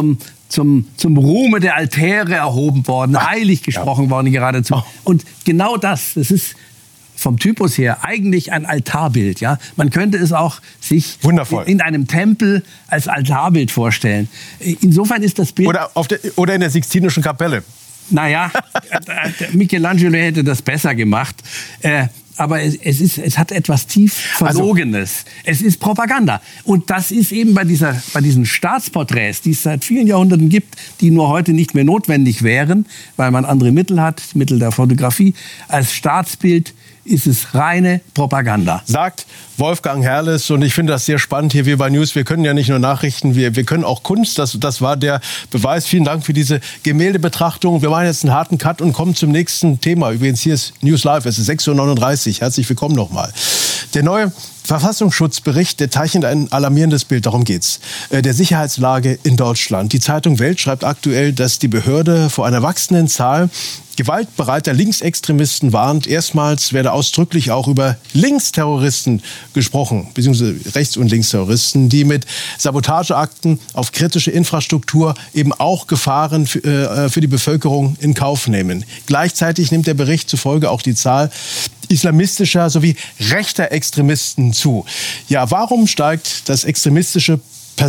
zum Ruhme der Altäre erhoben worden, heilig gesprochen worden geradezu. Und genau das ist vom Typus her eigentlich ein Altarbild. Ja? Man könnte es auch sich in einem Tempel als Altarbild vorstellen. Insofern ist das Bild... Oder in der Sixtinischen Kapelle. Naja, Michelangelo hätte das besser gemacht. Aber es hat etwas tief Verlogenes. Es ist Propaganda. Und das ist eben bei diesen Staatsporträts, die es seit vielen Jahrhunderten gibt, die nur heute nicht mehr notwendig wären, weil man andere Mittel hat, Mittel der Fotografie. Als Staatsbild ist es reine Propaganda. Sagt Wolfgang Herles, und ich finde das sehr spannend hier wie bei News. Wir können ja nicht nur Nachrichten, wir können auch Kunst. Das war der Beweis. Vielen Dank für diese Gemäldebetrachtung. Wir machen jetzt einen harten Cut und kommen zum nächsten Thema. Übrigens, hier ist News Live, es ist 6:39 Uhr. Herzlich willkommen nochmal. Der neue Verfassungsschutzbericht, der zeichnet ein alarmierendes Bild, darum geht's, der Sicherheitslage in Deutschland. Die Zeitung Welt schreibt aktuell, dass die Behörde vor einer wachsenden Zahl gewaltbereiter Linksextremisten warnt. Erstmals werde ausdrücklich auch über Linksterroristen gesprochen, beziehungsweise Rechts- und Linksterroristen, die mit Sabotageakten auf kritische Infrastruktur eben auch Gefahren für die Bevölkerung in Kauf nehmen. Gleichzeitig nimmt der Bericht zufolge auch die Zahl islamistischer sowie rechter Extremisten zu. Ja, warum steigt das extremistische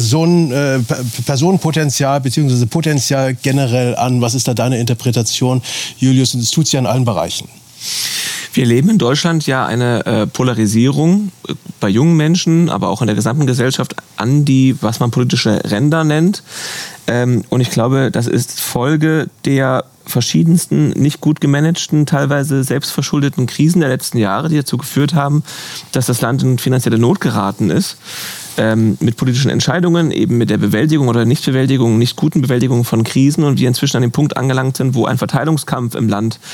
Personenpotenzial bzw. Potenzial generell an? Was ist da deine Interpretation, Julius? Und es tut ja in allen Bereichen. Wir erleben in Deutschland ja eine Polarisierung bei jungen Menschen, aber auch in der gesamten Gesellschaft an die, was man politische Ränder nennt. Und ich glaube, das ist Folge der verschiedensten, nicht gut gemanagten, teilweise selbstverschuldeten Krisen der letzten Jahre, die dazu geführt haben, dass das Land in finanzielle Not geraten ist. Mit politischen Entscheidungen, eben mit der Bewältigung oder Nichtbewältigung, nicht guten Bewältigung von Krisen und wir inzwischen an dem Punkt angelangt sind, wo ein Verteilungskampf im Land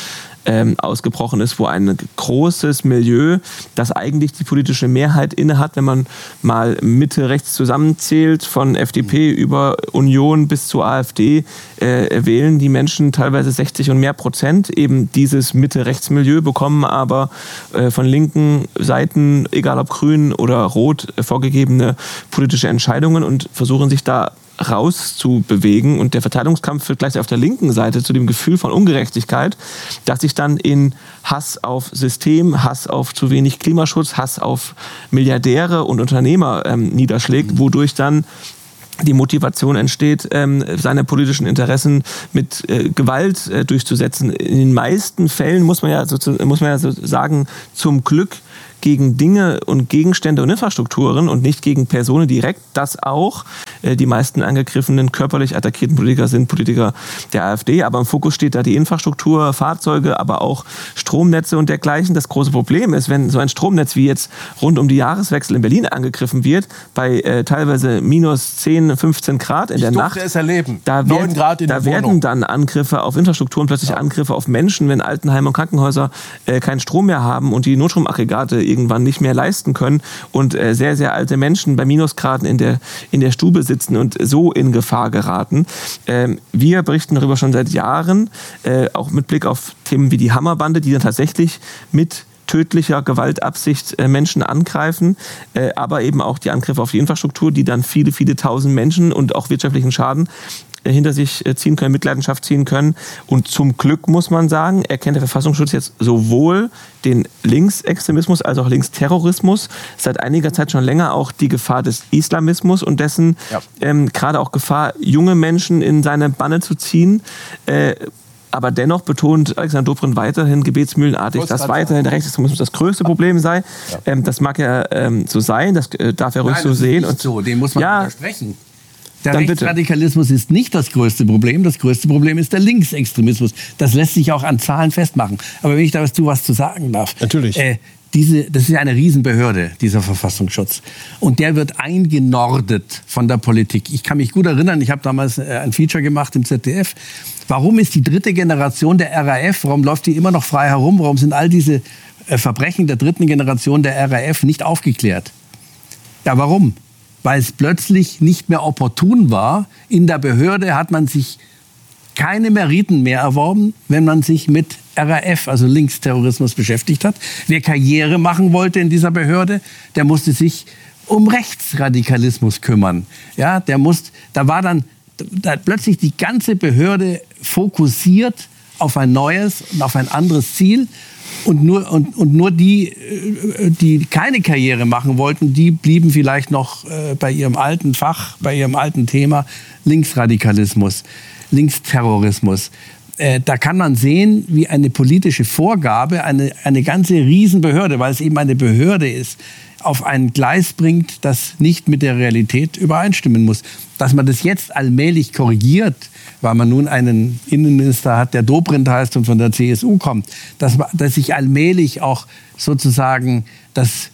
ausgebrochen ist, wo ein großes Milieu, das eigentlich die politische Mehrheit innehat, wenn man mal Mitte rechts zusammenzählt, von FDP über Union bis zur AfD, wählen die Menschen teilweise 60 und mehr Prozent eben dieses Mitte-Rechts-Milieu, bekommen aber von linken Seiten, egal ob grün oder rot, vorgegebene politische Entscheidungen und versuchen sich da rauszubewegen. Und der Verteilungskampf führt gleich auf der linken Seite zu dem Gefühl von Ungerechtigkeit, das sich dann in Hass auf System, Hass auf zu wenig Klimaschutz, Hass auf Milliardäre und Unternehmer niederschlägt, wodurch dann die Motivation entsteht, seine politischen Interessen mit Gewalt durchzusetzen. In den meisten Fällen muss man ja so sagen, zum Glück gegen Dinge und Gegenstände und Infrastrukturen und nicht gegen Personen direkt, dass auch die meisten angegriffenen, körperlich attackierten Politiker sind Politiker der AfD. Aber im Fokus steht da die Infrastruktur, Fahrzeuge, aber auch Stromnetze und dergleichen. Das große Problem ist, wenn so ein Stromnetz wie jetzt rund um die Jahreswechsel in Berlin angegriffen wird, bei teilweise minus 10, 15 Grad in der Nacht. Es erleben. Da werden dann Angriffe auf Infrastrukturen, plötzlich Angriffe auf Menschen, wenn Altenheime und Krankenhäuser keinen Strom mehr haben und die Notstromaggregate irgendwann nicht mehr leisten können und sehr, sehr alte Menschen bei Minusgraden in der Stube sitzen und so in Gefahr geraten. Wir berichten darüber schon seit Jahren, auch mit Blick auf Themen wie die Hammerbande, die dann tatsächlich mit tödlicher Gewaltabsicht Menschen angreifen, aber eben auch die Angriffe auf die Infrastruktur, die dann viele, viele tausend Menschen und auch wirtschaftlichen Schaden hinter sich ziehen können, Mitleidenschaft ziehen können. Und zum Glück, muss man sagen, erkennt der Verfassungsschutz jetzt sowohl den Linksextremismus als auch Linksterrorismus, seit einiger Zeit schon länger auch die Gefahr des Islamismus und dessen gerade auch Gefahr, junge Menschen in seine Banne zu ziehen. Aber dennoch betont Alexander Dobrindt weiterhin gebetsmühlenartig, dass weiterhin der Rechtsextremismus das größte Problem sei. Das mag ja so sein, das darf er ruhig so sehen. Und so, dem muss man widersprechen. Der Rechtsradikalismus ist nicht das größte Problem. Das größte Problem ist der Linksextremismus. Das lässt sich auch an Zahlen festmachen. Aber wenn ich da was zu sagen darf. Natürlich. Das ist ja eine Riesenbehörde, dieser Verfassungsschutz. Und der wird eingenordet von der Politik. Ich kann mich gut erinnern, ich habe damals ein Feature gemacht im ZDF. Warum ist die dritte Generation der RAF, warum läuft die immer noch frei herum? Warum sind all diese Verbrechen der dritten Generation der RAF nicht aufgeklärt? Ja, warum? Weil es plötzlich nicht mehr opportun war. In der Behörde hat man sich keine Meriten mehr erworben, wenn man sich mit RAF, also Linksterrorismus, beschäftigt hat. Wer Karriere machen wollte in dieser Behörde, der musste sich um Rechtsradikalismus kümmern. Ja, da war dann plötzlich die ganze Behörde fokussiert auf ein neues und auf ein anderes Ziel. Und nur die keine Karriere machen wollten, die blieben vielleicht noch bei ihrem alten Fach, bei ihrem alten Thema Linksradikalismus, Linksterrorismus. Da kann man sehen, wie eine politische Vorgabe eine ganze Riesenbehörde, weil es eben eine Behörde ist, auf ein Gleis bringt, das nicht mit der Realität übereinstimmen muss. Dass man das jetzt allmählich korrigiert, weil man nun einen Innenminister hat, der Dobrindt heißt und von der CSU kommt, dass sich allmählich auch sozusagen das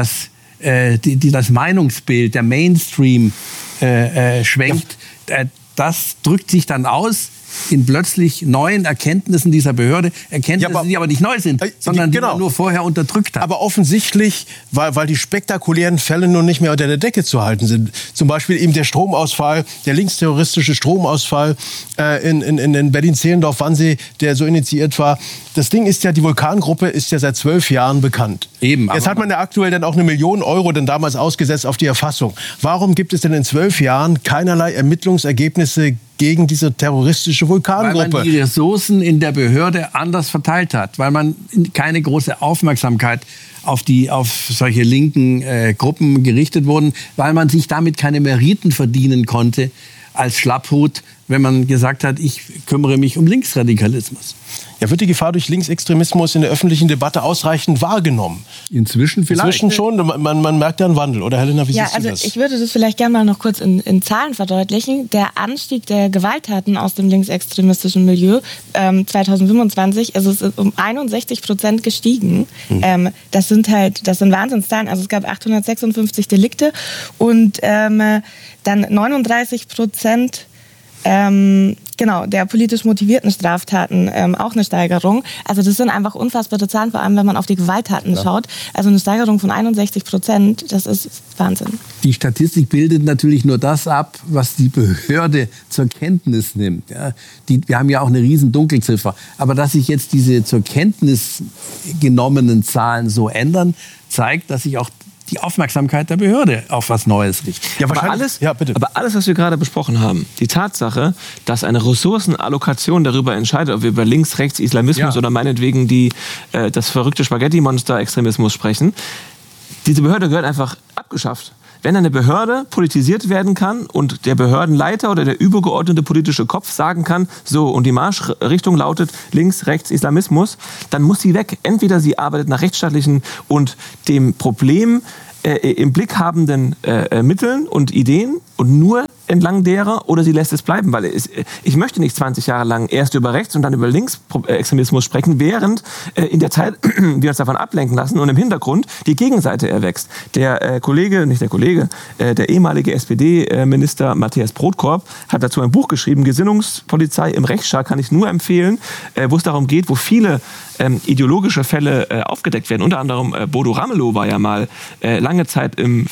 Meinungsbild, der Mainstream schwenkt, das drückt sich dann aus in plötzlich neuen Erkenntnissen dieser Behörde. Erkenntnisse, die aber nicht neu sind, sondern die man nur vorher unterdrückt hat. Aber offensichtlich, weil die spektakulären Fälle nun nicht mehr unter der Decke zu halten sind. Zum Beispiel eben der Stromausfall, der linksterroristische Stromausfall in Berlin-Zehlendorf-Wannsee, der so initiiert war. Das Ding ist ja, die Vulkangruppe ist ja seit 12 Jahren bekannt. Eben. Jetzt hat man ja aktuell dann auch 1 Million Euro dann damals ausgesetzt auf die Erfassung. Warum gibt es denn in 12 Jahren keinerlei Ermittlungssergebnisse gegen diese terroristische Vulkangruppe? Weil man die Ressourcen in der Behörde anders verteilt hat, weil man keine große Aufmerksamkeit auf solche linken Gruppen gerichtet wurden, weil man sich damit keine Meriten verdienen konnte als Schlapphut, wenn man gesagt hat, ich kümmere mich um Linksradikalismus. Ja, wird die Gefahr durch Linksextremismus in der öffentlichen Debatte ausreichend wahrgenommen? Inzwischen vielleicht. Inzwischen schon, man merkt ja einen Wandel. Oder Helena, wie siehst du das? Ich würde das vielleicht gerne mal noch kurz in Zahlen verdeutlichen. Der Anstieg der Gewalttaten aus dem linksextremistischen Milieu 2025 ist es um 61% gestiegen. Das sind Wahnsinnszahlen. Also es gab 856 Delikte und dann 39% der politisch motivierten Straftaten auch eine Steigerung. Also das sind einfach unfassbare Zahlen, vor allem wenn man auf die Gewalttaten schaut. Also eine Steigerung von 61%, das ist Wahnsinn. Die Statistik bildet natürlich nur das ab, was die Behörde zur Kenntnis nimmt. Ja, wir haben ja auch eine riesen Dunkelziffer. Aber dass sich jetzt diese zur Kenntnis genommenen Zahlen so ändern, zeigt, dass sich auch die Aufmerksamkeit der Behörde auf was Neues richtet. Ja, aber alles, was wir gerade besprochen haben, die Tatsache, dass eine Ressourcenallokation darüber entscheidet, ob wir über Links-, Rechts-, Islamismus oder meinetwegen das verrückte Spaghetti-Monster-Extremismus sprechen, diese Behörde gehört einfach abgeschafft. Wenn eine Behörde politisiert werden kann und der Behördenleiter oder der übergeordnete politische Kopf sagen kann, so, und die Marschrichtung lautet links, rechts, Islamismus, dann muss sie weg. Entweder sie arbeitet nach rechtsstaatlichen und dem Problem im Blick habenden Mitteln und Ideen und nur entlang derer, oder sie lässt es bleiben, weil ich möchte nicht 20 Jahre lang erst über Rechts- und dann über Linksextremismus sprechen, während in der Zeit wir uns davon ablenken lassen und im Hintergrund die Gegenseite erwächst. Der ehemalige SPD-Minister Matthias Brodkorb hat dazu ein Buch geschrieben, Gesinnungspolizei im Rechtsstaat, kann ich nur empfehlen, wo es darum geht, wo viele ideologische Fälle aufgedeckt werden. Unter anderem Bodo Ramelow war ja mal lange Zeit im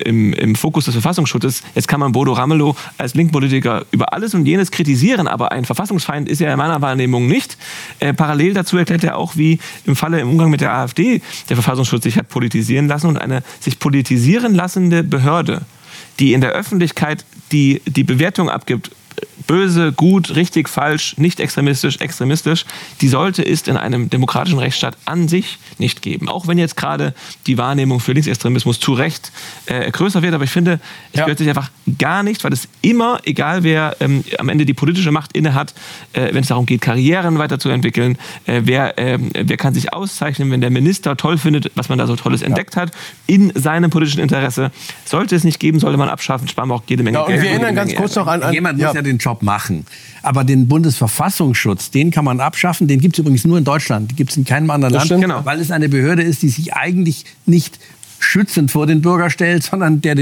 Fokus des Verfassungsschutzes. Jetzt kann man Bodo Ramelow als Linkpolitiker über alles und jenes kritisieren, aber ein Verfassungsfeind ist er in meiner Wahrnehmung nicht. Parallel dazu erklärt er auch, wie im Umgang mit der AfD der Verfassungsschutz sich hat politisieren lassen und eine sich politisieren lassende Behörde, die in der Öffentlichkeit die Bewertung abgibt, böse, gut, richtig, falsch, nicht extremistisch, extremistisch, die sollte es in einem demokratischen Rechtsstaat an sich nicht geben. Auch wenn jetzt gerade die Wahrnehmung für Linksextremismus zu Recht größer wird, aber ich finde, es gehört sich einfach gar nicht, weil es immer, egal wer am Ende die politische Macht innehat, wenn es darum geht, Karrieren weiterzuentwickeln, wer kann sich auszeichnen, wenn der Minister toll findet, was man da so Tolles entdeckt hat, in seinem politischen Interesse. Sollte es nicht geben, sollte man abschaffen, sparen wir auch jede Menge Geld. Und wir erinnern ganz kurz noch an jemand muss ja den Job machen. Aber den Bundesverfassungsschutz, den kann man abschaffen. Den gibt es übrigens nur in Deutschland. Den gibt es in keinem anderen Land. Genau. Weil es eine Behörde ist, die sich eigentlich nicht schützend vor den Bürger stellt, sondern die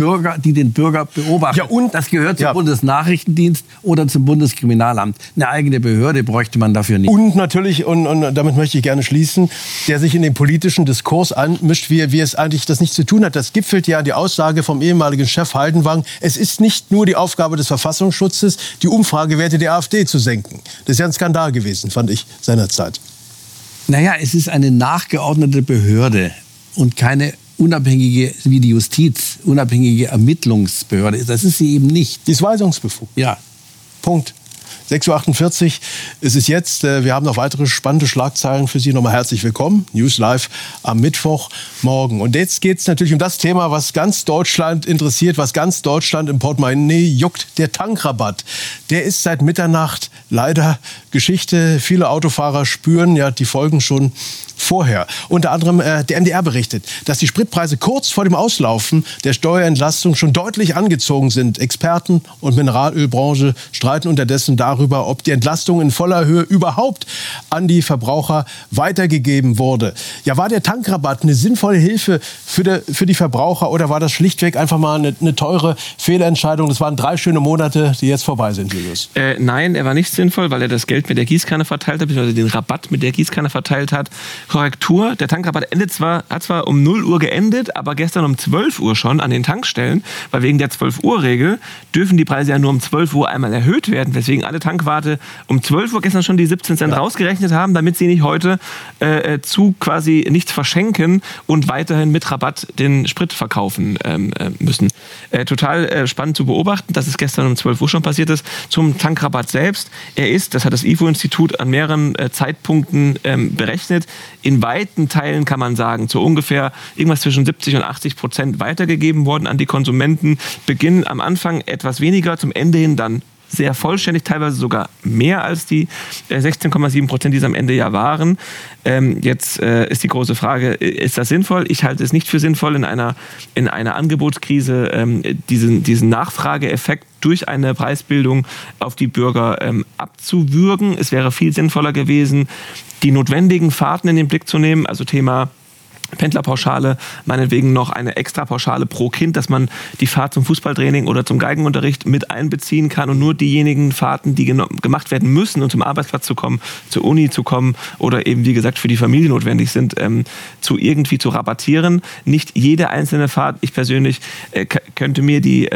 den Bürger beobachtet. Ja, und das gehört zum Bundesnachrichtendienst oder zum Bundeskriminalamt. Eine eigene Behörde bräuchte man dafür nicht. Und natürlich, und damit möchte ich gerne schließen, der sich in den politischen Diskurs einmischt, wie es eigentlich das nichts zu tun hat. Das gipfelt ja die Aussage vom ehemaligen Chef Haldenwang, es ist nicht nur die Aufgabe des Verfassungsschutzes, die Umfragewerte der AfD zu senken. Das ist ja ein Skandal gewesen, fand ich seinerzeit. Naja, es ist eine nachgeordnete Behörde und keine unabhängige, wie die Justiz, unabhängige Ermittlungsbehörde. Das ist sie eben nicht. Die ist weisungsbefugt. Ja. Punkt. 6.48 Uhr ist es jetzt. Wir haben noch weitere spannende Schlagzeilen für Sie. Nochmal herzlich willkommen. News Live am Mittwochmorgen. Und jetzt geht es natürlich um das Thema, was ganz Deutschland interessiert, was ganz Deutschland im Portemonnaie juckt. Der Tankrabatt. Der ist seit Mitternacht leider Geschichte. Viele Autofahrer spüren ja die Folgen schon vorher. Unter anderem der MDR berichtet, dass die Spritpreise kurz vor dem Auslaufen der Steuerentlastung schon deutlich angezogen sind. Experten und Mineralölbranche streiten unterdessen darüber, ob die Entlastung in voller Höhe überhaupt an die Verbraucher weitergegeben wurde. Ja, war der Tankrabatt eine sinnvolle Hilfe für die Verbraucher oder war das schlichtweg einfach mal eine teure Fehlentscheidung? Das waren 3 schöne Monate, die jetzt vorbei sind, Julius. Nein, er war nicht sinnvoll, weil er das Geld mit der Gießkanne verteilt hat, beziehungsweise den Rabatt mit der Gießkanne verteilt hat. Korrektur, der Tankrabatt hat zwar um 0 Uhr geendet, aber gestern um 12 Uhr schon an den Tankstellen, weil wegen der 12-Uhr-Regel dürfen die Preise ja nur um 12 Uhr einmal erhöht werden, weswegen alle Tankwarte um 12 Uhr gestern schon die 17 Cent rausgerechnet haben, damit sie nicht heute quasi nichts verschenken und weiterhin mit Rabatt den Sprit verkaufen müssen. Total spannend zu beobachten, dass es gestern um 12 Uhr schon passiert ist. Zum Tankrabatt selbst, er ist, das hat das IFO-Institut an mehreren Zeitpunkten berechnet, in weiten Teilen kann man sagen, zu ungefähr irgendwas zwischen 70% und 80% weitergegeben worden an die Konsumenten. Beginn am Anfang etwas weniger, zum Ende hin dann sehr vollständig, teilweise sogar mehr als die 16,7%, die es am Ende ja waren. Jetzt ist die große Frage, ist das sinnvoll? Ich halte es nicht für sinnvoll, in einer Angebotskrise diesen Nachfrageeffekt durch eine Preisbildung auf die Bürger abzuwürgen. Es wäre viel sinnvoller gewesen, die notwendigen Fahrten in den Blick zu nehmen, also Thema Pendlerpauschale, meinetwegen noch eine Extrapauschale pro Kind, dass man die Fahrt zum Fußballtraining oder zum Geigenunterricht mit einbeziehen kann und nur diejenigen Fahrten, die gemacht werden müssen, um zum Arbeitsplatz zu kommen, zur Uni zu kommen oder eben, wie gesagt, für die Familie notwendig sind, irgendwie zu rabattieren. Nicht jede einzelne Fahrt. Ich persönlich könnte mir die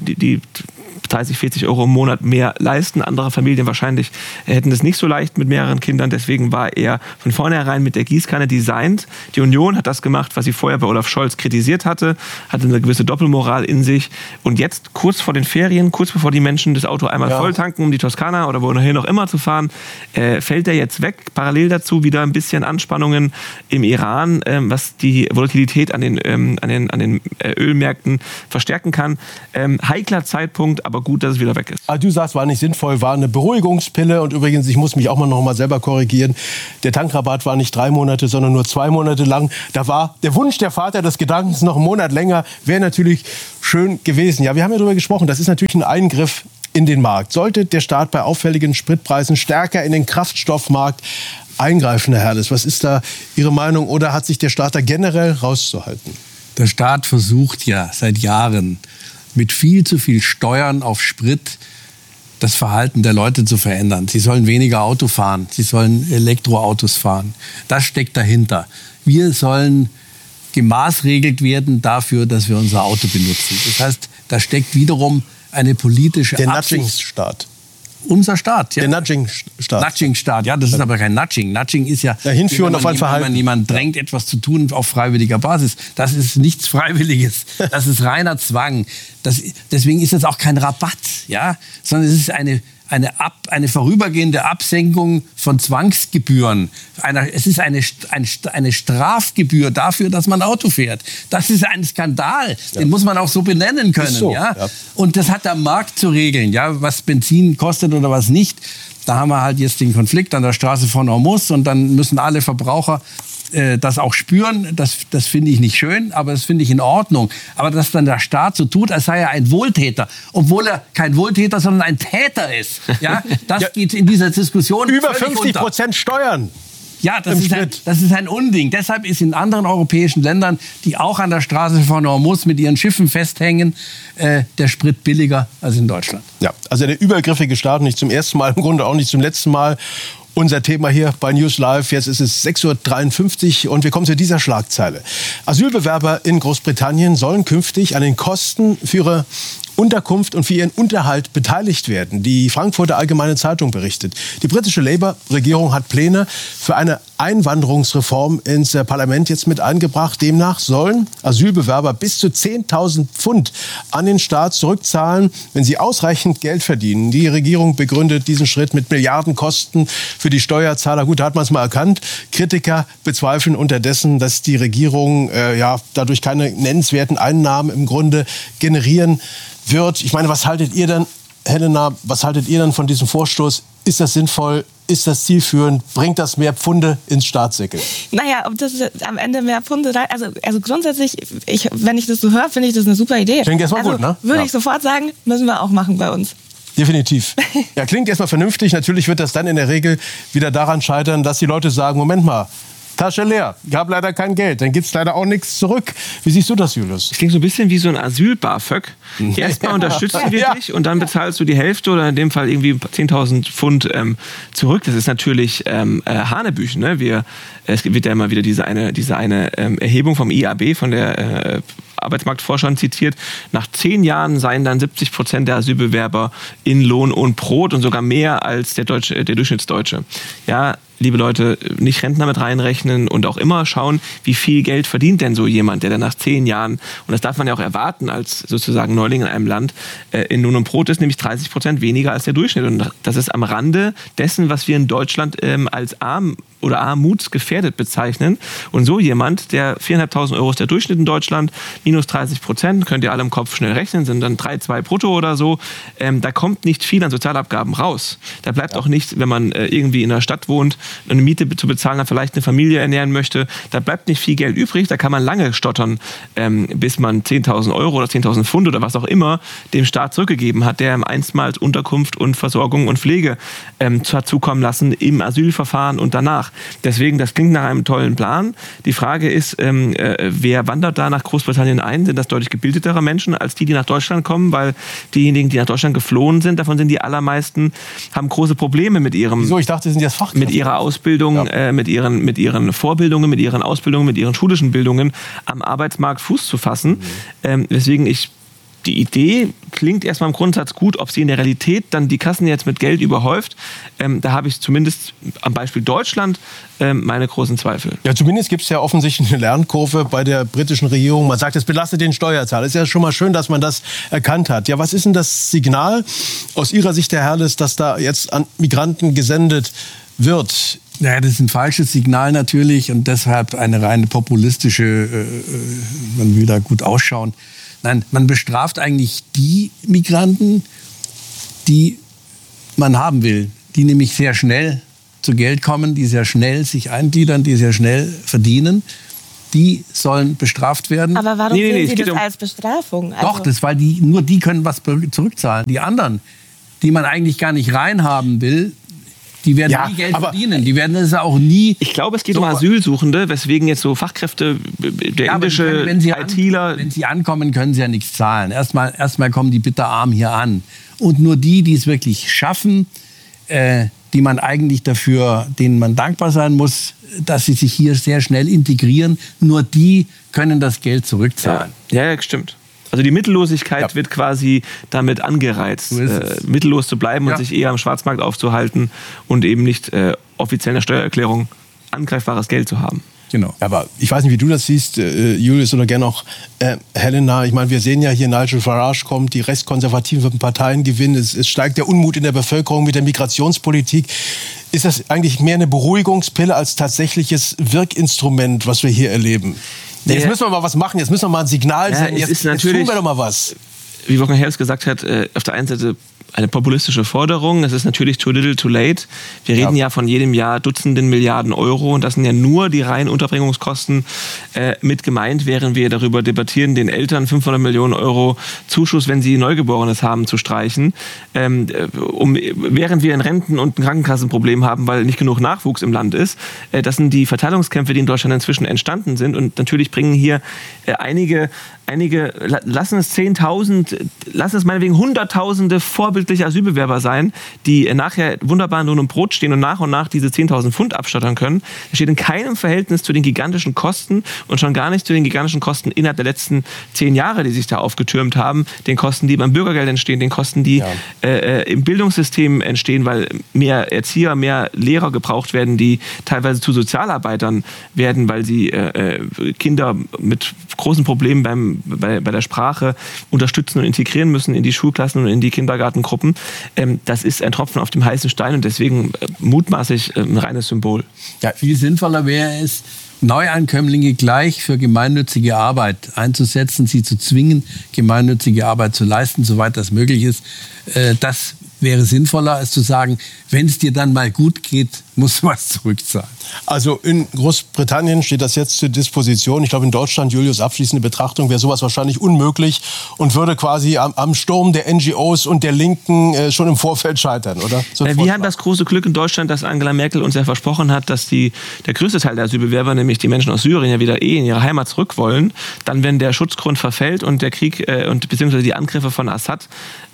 30, 40 Euro im Monat mehr leisten. Andere Familien wahrscheinlich hätten es nicht so leicht mit mehreren Kindern. Deswegen war er von vornherein mit der Gießkanne designt. Die Union hat das gemacht, was sie vorher bei Olaf Scholz kritisiert hatte eine gewisse Doppelmoral in sich. Und jetzt, kurz vor den Ferien, kurz bevor die Menschen das Auto einmal voll tanken, um die Toskana oder wohin noch immer zu fahren, fällt er jetzt weg. Parallel dazu wieder ein bisschen Anspannungen im Iran, was die Volatilität an den Ölmärkten verstärken kann. Heikler Zeitpunkt, aber gut, dass es wieder weg ist. Du sagst, war nicht sinnvoll, war eine Beruhigungspille. Und übrigens, ich muss mich auch noch mal selber korrigieren. Der Tankrabatt war nicht 3 Monate, sondern nur 2 Monate lang. Da war der Wunsch der Vater des Gedankens noch einen Monat länger. Wäre natürlich schön gewesen. Ja, wir haben ja darüber gesprochen. Das ist natürlich ein Eingriff in den Markt. Sollte der Staat bei auffälligen Spritpreisen stärker in den Kraftstoffmarkt eingreifen, Herr Herles? Was ist da Ihre Meinung? Oder hat sich der Staat da generell rauszuhalten? Der Staat versucht ja seit Jahren mit viel zu viel Steuern auf Sprit das Verhalten der Leute zu verändern. Sie sollen weniger Auto fahren, sie sollen Elektroautos fahren. Das steckt dahinter. Wir sollen gemaßregelt werden dafür, dass wir unser Auto benutzen. Das heißt, da steckt wiederum eine politische Absicht. Der Nudging-Staat. Unser Staat, ja. Der Nudging-Staat. Nudging-Staat, ja, das ist aber kein Nudging. Nudging ist ja hinführen auf ein Verhalten. Wenn man jemand drängt, etwas zu tun auf freiwilliger Basis. Das ist nichts Freiwilliges. Das ist reiner Zwang. Deswegen ist das auch kein Rabatt, ja, sondern es ist eine vorübergehende Absenkung von Zwangsgebühren. Es ist eine Strafgebühr dafür, dass man Auto fährt. Das ist ein Skandal. Ja. Den muss man auch so benennen können. So, ja? Und das hat der Markt zu regeln, ja? Was Benzin kostet oder was nicht. Da haben wir halt jetzt den Konflikt an der Straße von Hormuz und dann müssen alle Verbraucher das auch spüren. Das finde ich nicht schön, aber das finde ich in Ordnung. Aber dass dann der Staat so tut, als sei er ein Wohltäter, obwohl er kein Wohltäter, sondern ein Täter ist. Ja, das geht in dieser Diskussion über 50% Steuern. Ja, das ist ein Unding. Deshalb ist in anderen europäischen Ländern, die auch an der Straße von Hormuz mit ihren Schiffen festhängen, der Sprit billiger als in Deutschland. Ja, also der übergriffige Staat, nicht zum ersten Mal, im Grunde auch nicht zum letzten Mal. Unser Thema hier bei News Live. Jetzt ist es 6:53 Uhr und wir kommen zu dieser Schlagzeile. Asylbewerber in Großbritannien sollen künftig an den Kosten für ihre Unterkunft und für ihren Unterhalt beteiligt werden. Die Frankfurter Allgemeine Zeitung berichtet. Die britische Labour-Regierung hat Pläne für eine Einwanderungsreform ins Parlament jetzt mit eingebracht. Demnach sollen Asylbewerber bis zu 10.000 Pfund an den Staat zurückzahlen, wenn sie ausreichend Geld verdienen. Die Regierung begründet diesen Schritt mit Milliardenkosten für die Steuerzahler. Gut, da hat man es mal erkannt. Kritiker bezweifeln unterdessen, dass die Regierung dadurch keine nennenswerten Einnahmen im Grunde generieren wird. Ich meine, was haltet ihr denn, Helena, von diesem Vorstoß? Ist das sinnvoll? Ist das zielführend? Bringt das mehr Pfunde ins Staatssäckel? Naja, ob das am Ende mehr Pfunde... Also grundsätzlich, wenn ich das so höre, finde ich das eine super Idee. Klingt erstmal gut, ne? Würde ich sofort sagen, müssen wir auch machen bei uns. Definitiv. Ja, klingt erstmal vernünftig. Natürlich wird das dann in der Regel wieder daran scheitern, dass die Leute sagen, Moment mal, Tasche leer, ich habe leider kein Geld, dann gibt es leider auch nichts zurück. Wie siehst du das, Julius? Das klingt so ein bisschen wie so ein Asyl-BAföG. Erstmal unterstützen wir dich und dann bezahlst du die Hälfte oder in dem Fall irgendwie 10.000 Pfund zurück. Das ist natürlich Hanebüchen. Ne? Es wird ja immer wieder diese eine Erhebung vom IAB, von der Arbeitsmarktforschern zitiert. Nach 10 Jahren seien dann 70% der Asylbewerber in Lohn und Brot und sogar mehr als der Durchschnittsdeutsche. Ja, liebe Leute, nicht Rentner mit reinrechnen und auch immer schauen, wie viel Geld verdient denn so jemand, der dann nach 10 Jahren, und das darf man ja auch erwarten als sozusagen Neuling in einem Land, in Lohn und Brot ist, nämlich 30% weniger als der Durchschnitt. Und das ist am Rande dessen, was wir in Deutschland als arm oder armutsgefährdet bezeichnen. Und so jemand, der 4.500 Euro ist der Durchschnitt in Deutschland, minus 30%, könnt ihr alle im Kopf schnell rechnen, sind dann 3,2 brutto oder so. Da kommt nicht viel an Sozialabgaben raus. Da bleibt auch nicht, wenn man irgendwie in der Stadt wohnt, eine Miete zu bezahlen, dann vielleicht eine Familie ernähren möchte, da bleibt nicht viel Geld übrig. Da kann man lange stottern, bis man 10.000 Euro oder 10.000 Pfund oder was auch immer dem Staat zurückgegeben hat, der ihm einstmals Unterkunft und Versorgung und Pflege hat zukommen lassen im Asylverfahren und danach. einfach. Deswegen, das klingt nach einem tollen Plan. Die Frage ist, wer wandert da nach Großbritannien ein? Sind das deutlich gebildetere Menschen als die nach Deutschland kommen? Weil diejenigen, die nach Deutschland geflohen sind, davon sind die allermeisten, haben große Probleme mit ihrem... Wieso? Ich dachte, sind jetzt Fachkräfte. Mit ihrer Ausbildung, mit ihren Vorbildungen, mit ihren Ausbildungen, mit ihren schulischen Bildungen am Arbeitsmarkt Fuß zu fassen. Weswegen die Idee klingt erstmal im Grundsatz gut, ob sie in der Realität dann die Kassen jetzt mit Geld überhäuft. Da habe ich zumindest am Beispiel Deutschland meine großen Zweifel. Ja, zumindest gibt es ja offensichtlich eine Lernkurve bei der britischen Regierung. Man sagt, es belastet den Steuerzahler. Ist ja schon mal schön, dass man das erkannt hat. Ja, was ist denn das Signal aus Ihrer Sicht, Herr Herles, dass da jetzt an Migranten gesendet wird? Ja, das ist ein falsches Signal natürlich und deshalb eine reine populistische, man will da gut ausschauen. Nein, man bestraft eigentlich die Migranten, die man haben will, die nämlich sehr schnell zu Geld kommen, die sehr schnell sich eingliedern, die sehr schnell verdienen. Die sollen bestraft werden. Aber warum sehen Sie das als Bestrafung? Doch, weil nur die können was zurückzahlen. Die anderen, die man eigentlich gar nicht reinhaben will, die werden nie Geld verdienen. Die werden es auch nie... Ich glaube, es geht um Asylsuchende, weswegen jetzt so Fachkräfte, der indische ITler... Wenn sie ankommen, können sie ja nichts zahlen. Erstmal kommen die bitterarm hier an. Und nur die es wirklich schaffen, die man eigentlich denen man dankbar sein muss, dass sie sich hier sehr schnell integrieren, nur die können das Geld zurückzahlen. Ja, stimmt. Also die Mittellosigkeit wird quasi damit angereizt, mittellos zu bleiben und sich eher am Schwarzmarkt aufzuhalten und eben nicht offiziell in der Steuererklärung angreifbares Geld zu haben. Genau. Aber ich weiß nicht, wie du das siehst, Julius, oder gerne auch Helena. Ich meine, wir sehen ja hier, Nigel Farage kommt, die rechtskonservativen Parteien gewinnen. Es steigt der Unmut in der Bevölkerung mit der Migrationspolitik. Ist das eigentlich mehr eine Beruhigungspille als tatsächliches Wirkinstrument, was wir hier erleben? Jetzt müssen wir mal was machen, jetzt müssen wir mal ein Signal senden, jetzt tun wir doch mal was. Wie Wolfgang Herles gesagt hat, auf der einen Seite eine populistische Forderung. Es ist natürlich too little, too late. Wir reden ja von jedem Jahr Dutzenden Milliarden Euro und das sind ja nur die reinen Unterbringungskosten mit gemeint, während wir darüber debattieren, den Eltern 500 Millionen Euro Zuschuss, wenn sie Neugeborenes haben, zu streichen, während wir ein Renten- und ein Krankenkassenproblem haben, weil nicht genug Nachwuchs im Land ist. Das sind die Verteilungskämpfe, die in Deutschland inzwischen entstanden sind und natürlich bringen hier einige, lassen es 10.000, lassen es meinetwegen Hunderttausende vorbildliche Asylbewerber sein, die nachher wunderbar nur im Brot stehen und nach diese 10.000 Pfund abstottern können. Das steht in keinem Verhältnis zu den gigantischen Kosten und schon gar nicht zu den gigantischen Kosten innerhalb der letzten 10 Jahre, die sich da aufgetürmt haben, den Kosten, die beim Bürgergeld entstehen, den Kosten, die im Bildungssystem entstehen, weil mehr Erzieher, mehr Lehrer gebraucht werden, die teilweise zu Sozialarbeitern werden, weil sie Kinder mit großen Problemen bei der Sprache unterstützen und integrieren müssen in die Schulklassen und in die Kindergartengruppen. Das ist ein Tropfen auf dem heißen Stein und deswegen mutmaßlich ein reines Symbol. Ja, viel sinnvoller wäre es, Neuankömmlinge gleich für gemeinnützige Arbeit einzusetzen, sie zu zwingen, gemeinnützige Arbeit zu leisten, soweit das möglich ist. Das wäre sinnvoller, als zu sagen, wenn es dir dann mal gut geht, musst du was zurückzahlen. Also in Großbritannien steht das jetzt zur Disposition. Ich glaube, in Deutschland, Julius, abschließende Betrachtung, wäre sowas wahrscheinlich unmöglich und würde quasi am Sturm der NGOs und der Linken schon im Vorfeld scheitern, oder? Wir haben das große Glück in Deutschland, dass Angela Merkel uns ja versprochen hat, dass der größte Teil der Asylbewerber, nämlich die Menschen aus Syrien, ja wieder in ihre Heimat zurück wollen. Dann, wenn der Schutzgrund verfällt und der Krieg beziehungsweise die Angriffe von Assad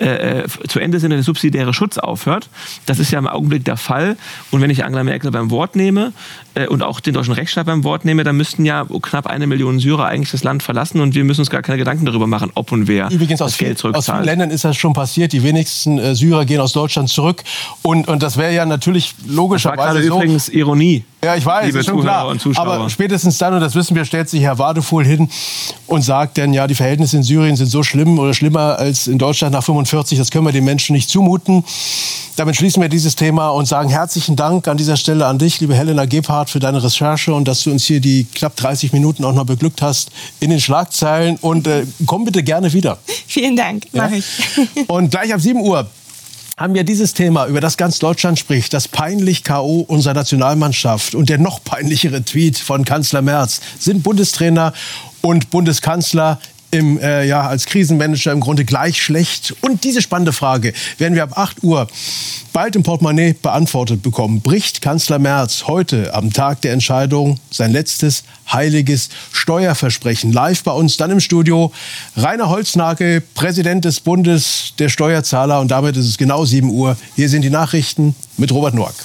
zu Ende sind und der subsidiäre Schutz aufhört. Das ist ja im Augenblick der Fall. Und wenn ich Angela Merkel beim Wort nehme und auch den deutschen Rechtsstaat beim Wort nehme, dann müssten ja knapp 1 Million Syrer eigentlich das Land verlassen und wir müssen uns gar keine Gedanken darüber machen, ob und wer übrigens das Geld zurückzahlt. Aus vielen Ländern ist das schon passiert. Die wenigsten Syrer gehen aus Deutschland zurück. Und das wäre ja natürlich logischerweise das war gerade übrigens Ironie. Ja, ich weiß, liebe ist schon klar. Und Zuschauer. Aber spätestens dann, und das wissen wir, stellt sich Herr Wadefuhl hin und sagt dann, ja, die Verhältnisse in Syrien sind so schlimm oder schlimmer als in Deutschland nach 45. Das können wir den Menschen nicht zumuten. Damit schließen wir dieses Thema und sagen herzlichen Dank an dieser Stelle an dich, liebe Helena Gebhardt, für deine Recherche und dass du uns hier die knapp 30 Minuten auch noch beglückt hast in den Schlagzeilen. Und komm bitte gerne wieder. Vielen Dank, mache ich. Und gleich ab 7 Uhr haben wir dieses Thema, über das ganz Deutschland spricht, das peinlich K.O. unserer Nationalmannschaft und der noch peinlichere Tweet von Kanzler Merz. Sind Bundestrainer und Bundeskanzler als Krisenmanager im Grunde gleich schlecht? Und diese spannende Frage werden wir ab 8 Uhr bald im Portemonnaie beantwortet bekommen. Bricht Kanzler Merz heute am Tag der Entscheidung sein letztes heiliges Steuerversprechen? Live bei uns dann im Studio Rainer Holznagel, Präsident des Bundes der Steuerzahler. Und damit ist es genau 7 Uhr. Hier sind die Nachrichten mit Robert Noack.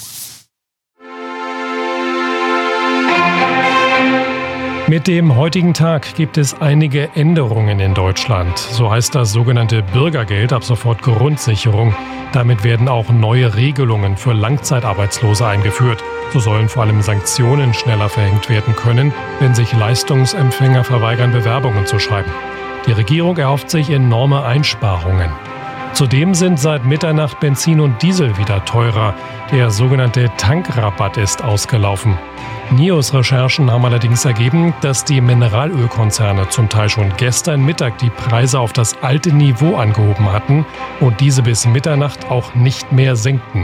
Mit dem heutigen Tag gibt es einige Änderungen in Deutschland. So heißt das sogenannte Bürgergeld ab sofort Grundsicherung. Damit werden auch neue Regelungen für Langzeitarbeitslose eingeführt. So sollen vor allem Sanktionen schneller verhängt werden können, wenn sich Leistungsempfänger verweigern, Bewerbungen zu schreiben. Die Regierung erhofft sich enorme Einsparungen. Zudem sind seit Mitternacht Benzin und Diesel wieder teurer. Der sogenannte Tankrabatt ist ausgelaufen. NIOS-Recherchen haben allerdings ergeben, dass die Mineralölkonzerne zum Teil schon gestern Mittag die Preise auf das alte Niveau angehoben hatten und diese bis Mitternacht auch nicht mehr senkten.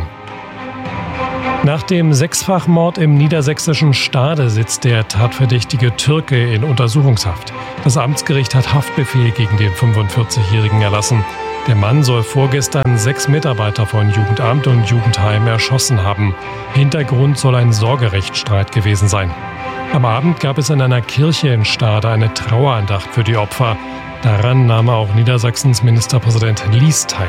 Nach dem 6-fach-Mord im niedersächsischen Stade sitzt der tatverdächtige Türke in Untersuchungshaft. Das Amtsgericht hat Haftbefehl gegen den 45-Jährigen erlassen. Der Mann soll vorgestern 6 Mitarbeiter von Jugendamt und Jugendheim erschossen haben. Hintergrund soll ein Sorgerechtsstreit gewesen sein. Am Abend gab es in einer Kirche in Stade eine Trauerandacht für die Opfer. Daran nahm auch Niedersachsens Ministerpräsident Lies teil.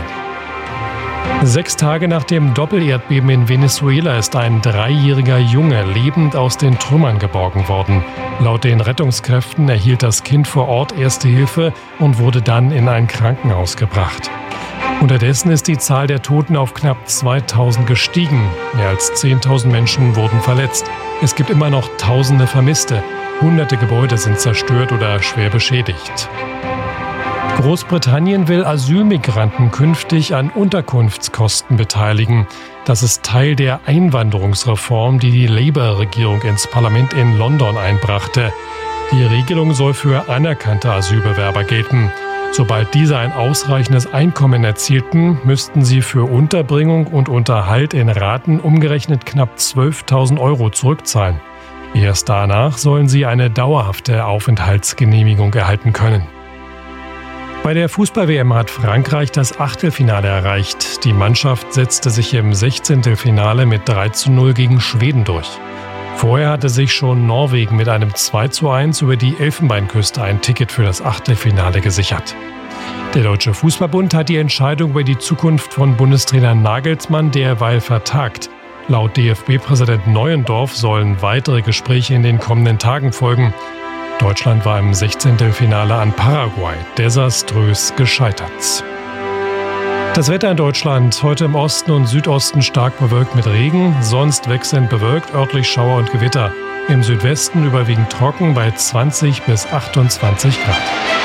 6 Tage nach dem Doppelerdbeben in Venezuela ist ein 3-jähriger Junge lebend aus den Trümmern geborgen worden. Laut den Rettungskräften erhielt das Kind vor Ort erste Hilfe und wurde dann in ein Krankenhaus gebracht. Unterdessen ist die Zahl der Toten auf knapp 2000 gestiegen. Mehr als 10.000 Menschen wurden verletzt. Es gibt immer noch Tausende Vermisste. Hunderte Gebäude sind zerstört oder schwer beschädigt. Großbritannien will Asylmigranten künftig an Unterkunftskosten beteiligen. Das ist Teil der Einwanderungsreform, die die Labour-Regierung ins Parlament in London einbrachte. Die Regelung soll für anerkannte Asylbewerber gelten. Sobald diese ein ausreichendes Einkommen erzielten, müssten sie für Unterbringung und Unterhalt in Raten umgerechnet knapp 12.000 € zurückzahlen. Erst danach sollen sie eine dauerhafte Aufenthaltsgenehmigung erhalten können. Bei der Fußball-WM hat Frankreich das Achtelfinale erreicht. Die Mannschaft setzte sich im 16. Finale mit 3:0 gegen Schweden durch. Vorher hatte sich schon Norwegen mit einem 2:1 über die Elfenbeinküste ein Ticket für das Achtelfinale gesichert. Der Deutsche Fußballbund hat die Entscheidung über die Zukunft von Bundestrainer Nagelsmann derweil vertagt. Laut DFB-Präsident Neuendorf sollen weitere Gespräche in den kommenden Tagen folgen. Deutschland war im 16. Finale an Paraguay desaströs gescheitert. Das Wetter in Deutschland: heute im Osten und Südosten stark bewölkt mit Regen, sonst wechselnd bewölkt, örtlich Schauer und Gewitter. Im Südwesten überwiegend trocken bei 20 bis 28 Grad.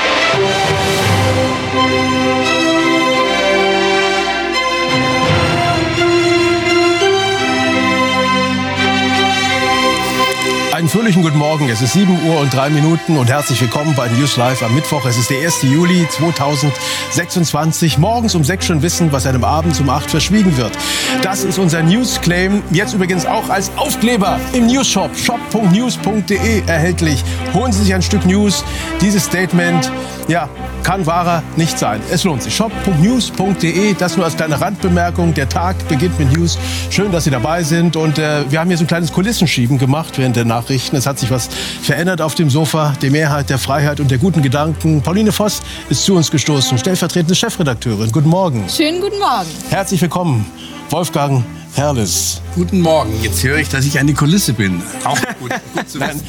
Einen fröhlichen guten Morgen. Es ist 7 Uhr und 3 Minuten und herzlich willkommen bei News Live am Mittwoch. Es ist der 1. Juli 2026. Morgens um 6 schon wissen, was einem abends um 8 verschwiegen wird. Das ist unser News-Claim. Jetzt übrigens auch als Aufkleber im News-Shop. shop.news.de erhältlich. Holen Sie sich ein Stück News. Dieses Statement, ja, kann wahrer nicht sein. Es lohnt sich. shop.news.de. Das nur als kleine Randbemerkung. Der Tag beginnt mit News. Schön, dass Sie dabei sind. Und wir haben hier so ein kleines Kulissenschieben gemacht während der Nachrichten. Es hat sich was verändert auf dem Sofa. Die Mehrheit der Freiheit und der guten Gedanken. Pauline Voss ist zu uns gestoßen, stellvertretende Chefredakteurin. Guten Morgen. Schönen guten Morgen. Herzlich willkommen, Wolfgang Herrles. Guten Morgen. Jetzt höre ich, dass ich eine Kulisse bin. Auch gut zu wissen.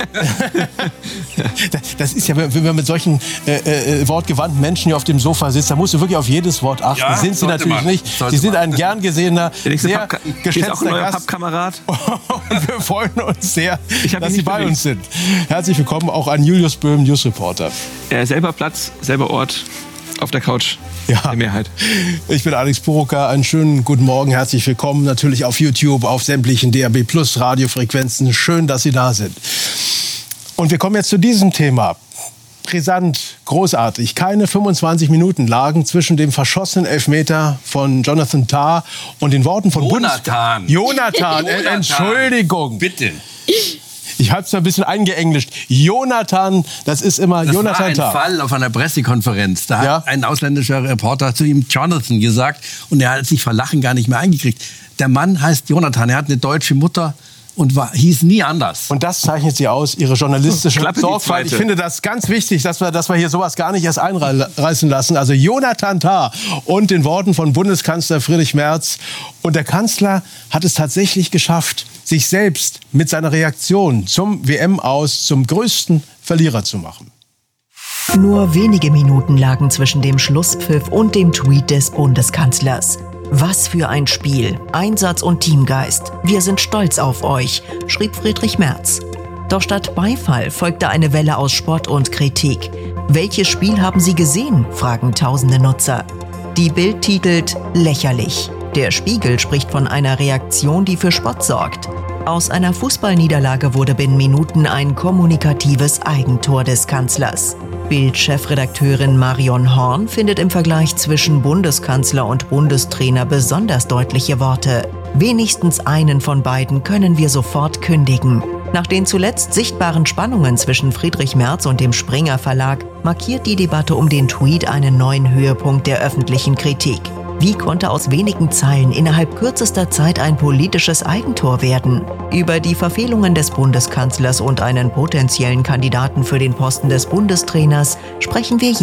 Das ist ja, wenn man mit solchen wortgewandten Menschen hier auf dem Sofa sitzt, da musst du wirklich auf jedes Wort achten. Ja, sind Sie natürlich nicht. Sie sind ein gern gesehener, sehr geschätzter Gast. Pappkamerad. Und wir freuen uns sehr, dass Sie bei uns sind. Herzlich willkommen auch an Julius Böhm, Newsreporter. Selber Platz, selber Ort, auf der Couch. Ja. Die Mehrheit. Ich bin Alex Poroka. Einen schönen guten Morgen. Herzlich willkommen. Natürlich auf YouTube, auf sämtlichen DAB+ Radiofrequenzen. Schön, dass Sie da sind. Und wir kommen jetzt zu diesem Thema. Brisant, großartig. Keine 25 Minuten lagen zwischen dem verschossenen Elfmeter von Jonathan Tah und den Worten von Jonathan. Jonathan. Entschuldigung. Bitte. Ich habe es ein bisschen eingeenglischt. Jonathan, das ist immer das Jonathan war ein Fall auf einer Pressekonferenz. Da hat ein ausländischer Reporter zu ihm Jonathan gesagt und er hat sich vor Lachen gar nicht mehr eingekriegt. Der Mann heißt Jonathan, er hat eine deutsche Mutter und hieß nie anders. Und das zeichnet sie aus, ihre journalistische Sorgfalt. Ich finde das ganz wichtig, dass wir hier sowas gar nicht erst einreißen lassen. Also Jonathan Tah und den Worten von Bundeskanzler Friedrich Merz. Und der Kanzler hat es tatsächlich geschafft, sich selbst mit seiner Reaktion zum WM-Aus zum größten Verlierer zu machen. Nur wenige Minuten lagen zwischen dem Schlusspfiff und dem Tweet des Bundeskanzlers. Was für ein Spiel, Einsatz und Teamgeist. Wir sind stolz auf euch, schrieb Friedrich Merz. Doch statt Beifall folgte eine Welle aus Spott und Kritik. Welches Spiel haben Sie gesehen? Fragen tausende Nutzer. Die Bild titelt lächerlich. Der Spiegel spricht von einer Reaktion, die für Spott sorgt. Aus einer Fußballniederlage wurde binnen Minuten ein kommunikatives Eigentor des Kanzlers. Bild-Chefredakteurin Marion Horn findet im Vergleich zwischen Bundeskanzler und Bundestrainer besonders deutliche Worte. Wenigstens einen von beiden können wir sofort kündigen. Nach den zuletzt sichtbaren Spannungen zwischen Friedrich Merz und dem Springer Verlag markiert die Debatte um den Tweet einen neuen Höhepunkt der öffentlichen Kritik. Wie konnte aus wenigen Zeilen innerhalb kürzester Zeit ein politisches Eigentor werden? Über die Verfehlungen des Bundeskanzlers und einen potenziellen Kandidaten für den Posten des Bundestrainers sprechen wir jetzt.